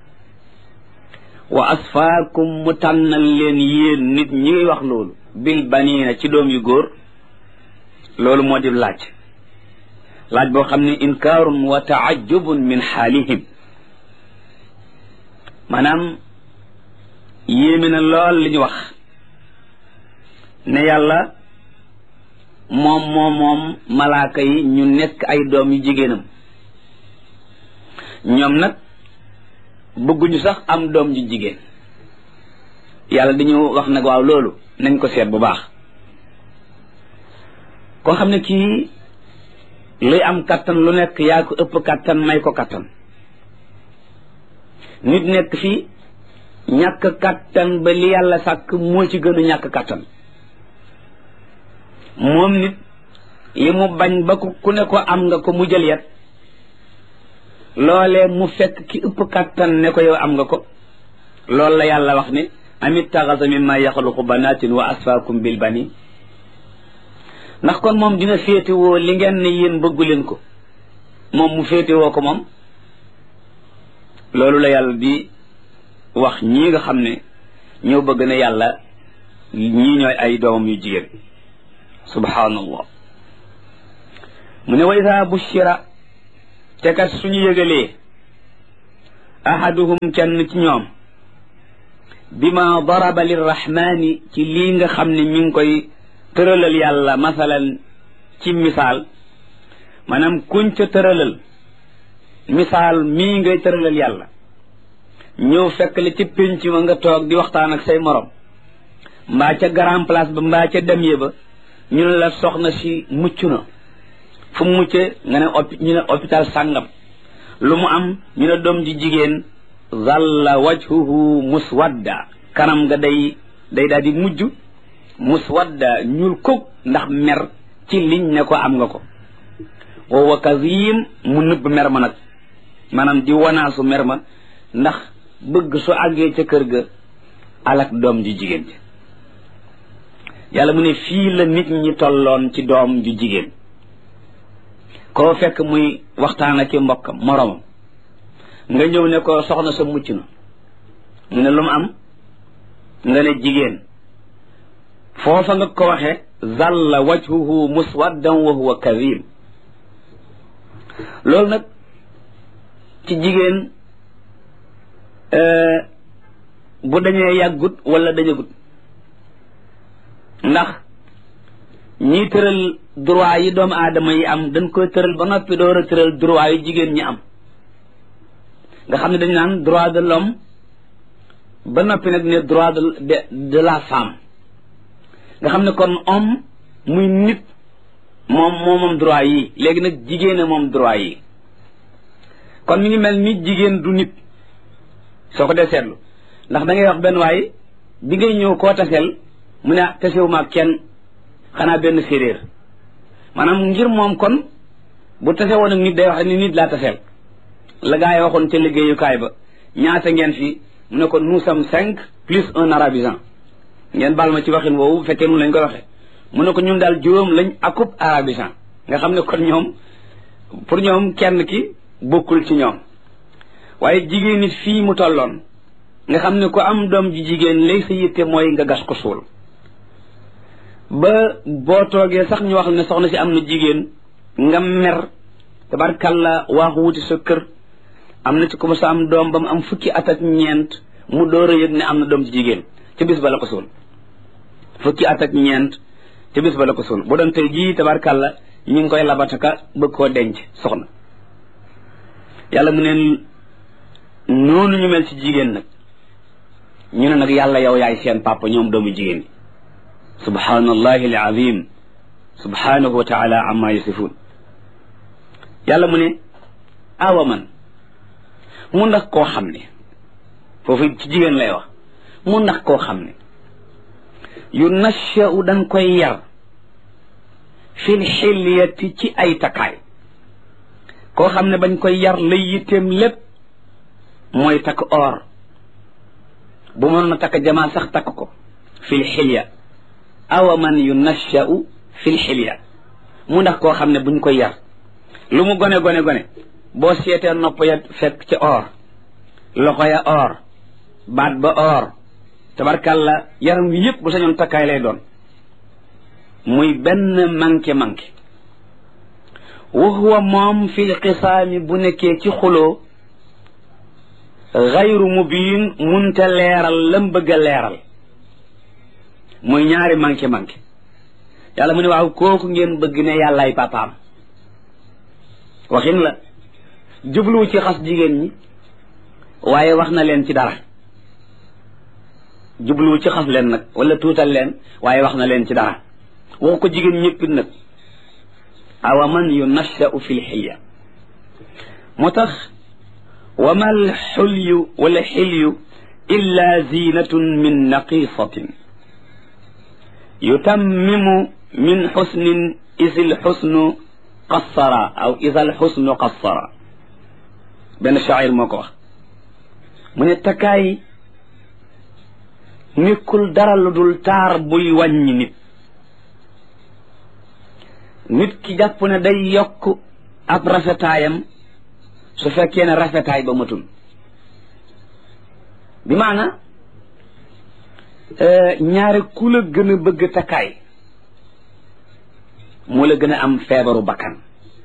[SPEAKER 1] wa asfaakum mu tànnal leen yéen nit ñi ngi wax loolu bil baniina ci doom yu góor loolu moo di laaj laaj boo xam ne inkaarun wa taajubun min xaalihim maanaam yéeme na lool li ñu wax ne yàlla moom moom moom malaaka yi ñu nekk ay doom yu jigéenam ñoom nag bëgguñu sax am doom ju jigéen yàlla dañu wax nag waaw loolu nañ ko seet bu baax koo xam ne kii luy am kattan lu nekk yaa ko ëpp kattan may ko kattan nit nekk fii ñàkk kattan ba li yàlla sàkk moo ci gën a ñàkk kattan moom nit li mu bañ ba ku ne ko am nga ko mu jël yet loolee mu fekk ki ëpp kattan ne ko yow am nga ko loolu la yàlla wax ne amit taxasa mimma yaxluqu banatin wa asfaakum bil bani ndax kon moom dina féetewoo li ngeen ne yéen bëggu leen ko moom mu féetewoo ko moom loolu la yàlla di wax ñii nga xam ne ñoo bëgg na yàlla ñii ñooy ay doomam yu jigéen subhanallah mu ne wa isa bushira te kat suñu yëgalee ahaduhum kenn ci ñoom bima daraba lirrahmani ci lii nga xam ne mi ngi koy tëralal yàlla masalan ci misaal maanaam kuñ ca tëralal misaal mii ngay tëralal yàlla ñëw fekk la ci pénc ma nga toog di waxtaan ak say morom mbaa ca grand place ba mbaa ca demye ba ñu ne la soxna si mucc na fu mu muccee nga ne ñu ne hôpital sàngam lu mu am ñu ne doom ji jigéen zalla wajhuhu muswadda kanam nga day day daal di mujj muswadda ñuul kuk ndax mer ci liñ ne ko am nga ko wa huwa kazim mu nëbb mer ma nag maanaam di wanaasu mer ma ndax bëgg su àggee ca kër ga alak doom ju jigéen ji yàlla mu ne fii la nit ñi tolloon ci doom ju jigéen koo fekk muy waxtaan ak mbokkam moromam nga ñëw ne ko soxna sa mucc na mu ne lu mu am nga ne jigéen foofa nga ko waxe zalla wajhuhu muswaddan wa huwa kadhib loolu nag ci jigéen bu dañee yàggut wala dañagut ndax ñii tëral droit yi doomu aadama yi am dañ koy tëral ba noppi door a tëral droit yi jigéen ñi am nga xam ne dañ naan droit de l'homme ba noppi nag ne droit de de de la femme nga xam ne kon homme muy nit moom moo moom droit yi léegi nag jigéen moom droit yi kon mi ngi mel ni jigéen du nit soo ko dee seetlu ndax da ngay wax benn waay bi ngay ñëw koo taseel mu ne tasewuma ak kenn xanaa benn séeréer maanaam ngir moom kon bu tase woon ak nit day wax ni nit laa taseel la gaa yi waxoon ca liggéeyukaay ba ñaata ngeen fi mu ne ko nous sommes cinq plus un arabisant ngeen baal ma ci waxin woowu bu fekkee noonu lañ koy waxee mu ne ko ñun daal juróom lañ akub arabisant nga xam ne kon ñoom pour ñoom kenn ki bokkul ci ñoom waaye jigéen nit fii mu tolloon nga xam ne ko am doom ji jigéen lay sa yitte mooy nga gas ko suul ba boo toogee sax ñu wax ne soxna si am na jigéen nga mer tabarkalla waaxu wuti sa kër am na ci ko sa am doom ba mu am fukki at ak ñeent mu door a yëg ne am na doom ji jigéen ca bis ba la ko suul fukki at ak ñeent ca bis ba la ko suul bu doon tey jii tabarkalla ñu ngi koy labataka bëgg koo denc soxna yàlla mu neen noonu ñu mel ci jigéen nag ñu ne nag yàlla yow yaay seen papa ñoom doomu jigéen ñi subhanallahi alazim subhanahu wa taala amma yasifun yàlla mu ne awa man mu ndax koo xam ne foofu ci jigéen lay wax mu ndax koo xam ne yu nashau dañ koy yar fil xilyati ci ay takkaay koo xam ne bañ koy yar lay yitteem lépp mooy takk or bu mënoon na takk jamaa sax takk ko fil xilya awa man yu nashau fil xilya mu ndax koo xam ne buñ koy yar lu mu gone gone gone boo seetee nopp ya fekk ci or loxo ya or baat ba or tabarkalla yaram wi yëpp bu sañoon takkaay lay doon muy benn manqué manqué wa huwa moom fil xisaami bu nekkee ci xuloo gayru mubiin munta leeral lam bëgg a leeral muy ñaari manqué manqué yàlla mu ne waaw kooku ngeen bëgg ne yàllaay papaam waxin la jubluwu ci xas jigéen ñi waaye wax na leen ci dara jubluwu ci xas leen nag wala tuutal leen waaye wax na leen ci dara waxu ko jigéen ñëppit nag awa man yunashau fi lxilya moo tax wa ma alxulyu wala xilyu illa zinatun min naqisatin yutammimu min xusnin isi lxusnu qassara aw isa alxusnu qassara benn shaacir moo ko wax mu ne takkaay nekkul dara lu dul taar buy wàññi nit nit ki jàpp ne day yokk ab rafetaayam su fekkee ne rafetaay ba matul bi maana ñaare ku la gën a bëgg takkaay moo la gën a am feebaru bakkan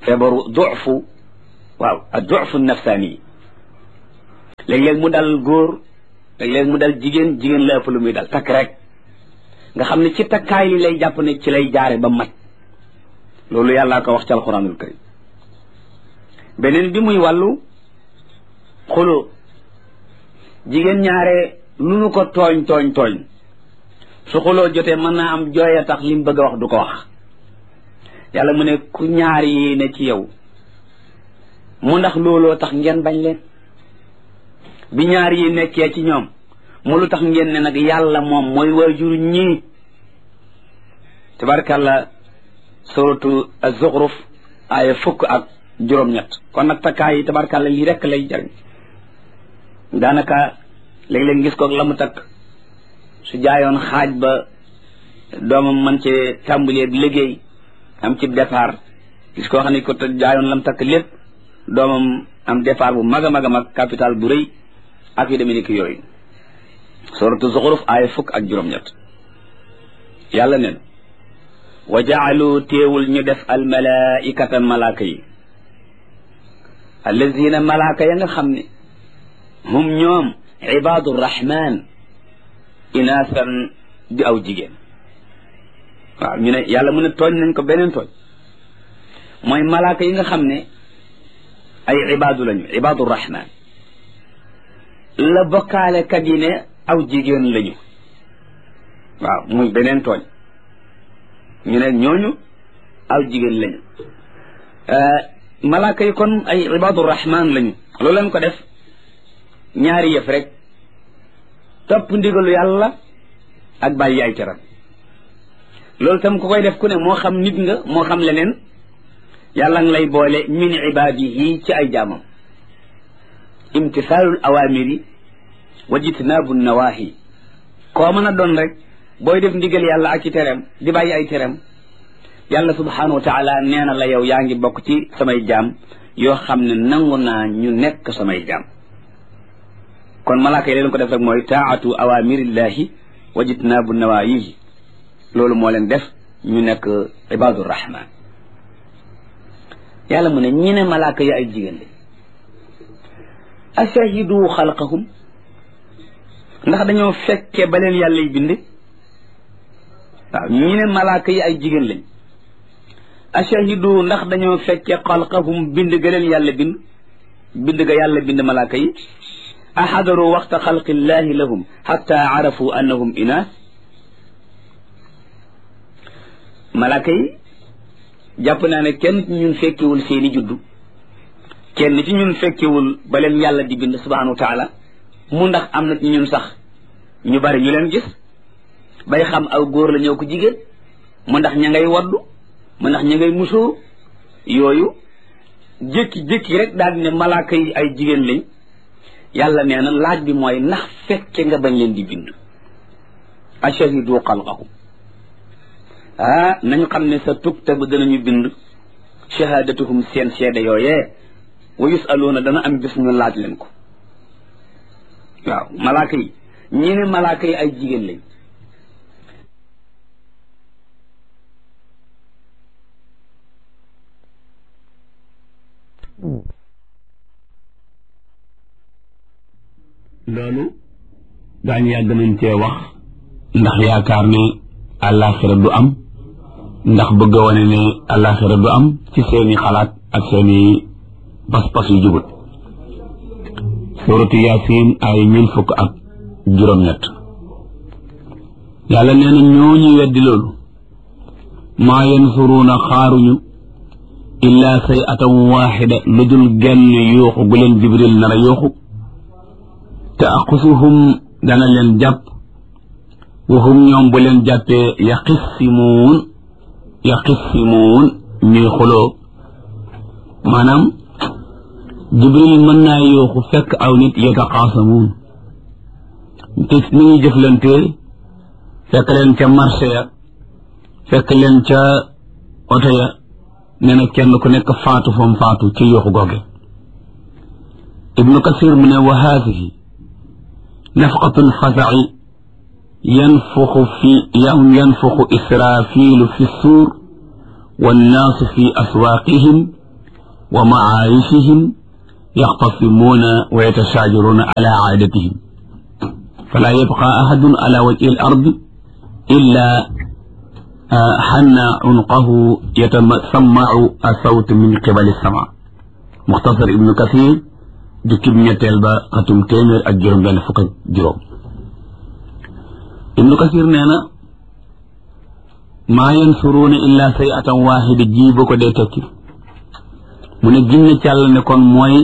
[SPEAKER 1] feebaru dufu waaw ak dufu nafsaani léeg-léeg mu dal góor léeg-léeg mu dal jigéen jigéen la ëpp lu muy dal takk rek nga xam ne ci takkaay li lay jàpp ne ci lay jaare ba mat loolu yàllaa ko wax ci alquranul karim beneen bi muy wàllu xuloo jigéen ñaare lu nu ko tooñ tooñ tooñ su xuloo jotee mën naa am jooy a tax li mu bëgg a wax du ko wax yàlla mu ne ku ñaar yi ne ci yow mu ndax looloo tax ngeen bañ leen bi ñaar yi nekkee ci ñoom mu lu tax ngeen ne nag yàlla moom mooy waajur ñii tabarkàlla suratu az-Zukhruf aaya fukk ak juróom-ñett kon nag takkaay yi tabarkàlla lii rekk lay jariñ daanaka léeg-léeg gis ko la mu takk su jaayoon xaaj ba doomam man ci tàmbalee liggéey am ci départ gis koo xam ne ko jaayoon lam takk lépp doomam am départ bu mag a mag a mag capital bu rëy ak yu demee ni ki yooyu suratu Zukhruf aaya fukk ak juróom-ñett yàlla neen wa jaalu téewul ñu def al malaikata malaaka yi allazina malaaka ya nga xam ne hum ñoom ibadu rahman inaasan di aw jigéen waaw ñu ne yàlla mu ne tooñ nañ ko beneen tooñ mooy malaaka yi nga xam ne ay ibadu lañu ibadu rahman la bokkaale kat yi ne aw jigéen lañu waaw muy beneen tooñ ñu ne ñooñu aw jigéen lañu malaaka yi kon ay ibadu rahman lañu loolu lañ ko def ñaari yëf rek topp ndigalu yàlla ak bàyyi ay teram loolu tam ku koy def ku ne moo xam nit nga moo xam leneen yàlla ngi lay boole min ibadihi ci ay jaamam imtisaalul awamiri wa jitnaabu nawahi koo mën a doon rek booy def ndigal yàlla ak ci teram di bàyyi ay teram yàlla subhanahu wa taala nee na la yow yaa ngi bokk ci samay jaam yoo xam ne nangu naa ñu nekk samay jaam kon malaaka yi leen ko def rek mooy taatu awamirillahi wa jitnaabu nawayihi loolu moo leen def ñu nekk ibadur rahman yàlla mu ne ñi ne malaaka yi ay jigéen lañ ashahidu xalqahum ndax dañoo fekke ba leen yàlla y bind waaw ñi ne malaaka yi ay jigéen lañ ashahidu ndax dañoo fekke xalqahum bind ga leen yàlla bind bind ga yàlla bind malaaka yi ahadaru waxta xalqillahi lahum xatta arafu annahum inaas malaaka yi jàpp naa ne kenn ci ñun fekkewul seeni juddu kenn ci ñun fekkewul ba leen yàlla di bind subhanahu wa taala mu ndax am na ci ñun sax ñu bari ñu leen gis bay xam aw góor la ñëw ko jigéen mu ndax ña ngay waddu mu ndax ña ngay musóor yooyu jékki-jékki rek daal di ne malaaka yi ay jigéen lañ yàlla nee na laaj bi mooy ndax fekke nga bañ leen di bind ashahidu xalqahum ah nañu xam ne sa tuktab danañu bind shahadatuhum seen seede yooyee wa yusaluuna dana am bis ñu laaj leen ko waaw malaaka yi ñi ne malaaka yi ay jigéen lañ
[SPEAKER 2] loolu daañu yàgg nañ cee wax ndax yaakaar ne àllaaxira du am ndax bëgg a wane ne àllaaxira du am ci seeni xalaat ak seeni pas-pas yu jubut suratu yaasin ay mille fukk ak juróom-ñett yàlla nee na ñooñu weddi loolu maa yansuruuna xaaruñu illaa say atan waaxida lu dul genn yuuxu gu leen jibril nar a yuuxu te aqusuhum dana leen jàpp waxum ñoom bu leen jàppee yaqissimuun yaqissimuun ñuy xuloo maanaam jibril mën naa yuuxu fekk aw nit yataqaasamuun te ni ñuy jëflante fekk leen ca marché ya fekk leen ca oto ya nee na kenn ku nekk faatu fam faatu ci yuuxu googe ibnu kasir mu ne wa haadihi nafqatul fasa'i yanfuxu fi yanfuxu israafilu fi suur wannaasu fi aswaaqihim
[SPEAKER 3] wa maayishihim yaxtasimuuna wa yatashaajaruuna ala aadatihim fala yabqa ahadun ala wajhi al ardi illa xanna unqahu yatasammacu asawt min qibali sama. Muxtasar Ibnu Kathir jukkib ñetteel ba xatum téeméer ak juróom benn fukk ak juróom. Ibnu Kathir nee na maa yansuruuna illa sayatan waaxida ji boo ko dee tekki mu ne ginne ci Yàlla ne kon mooy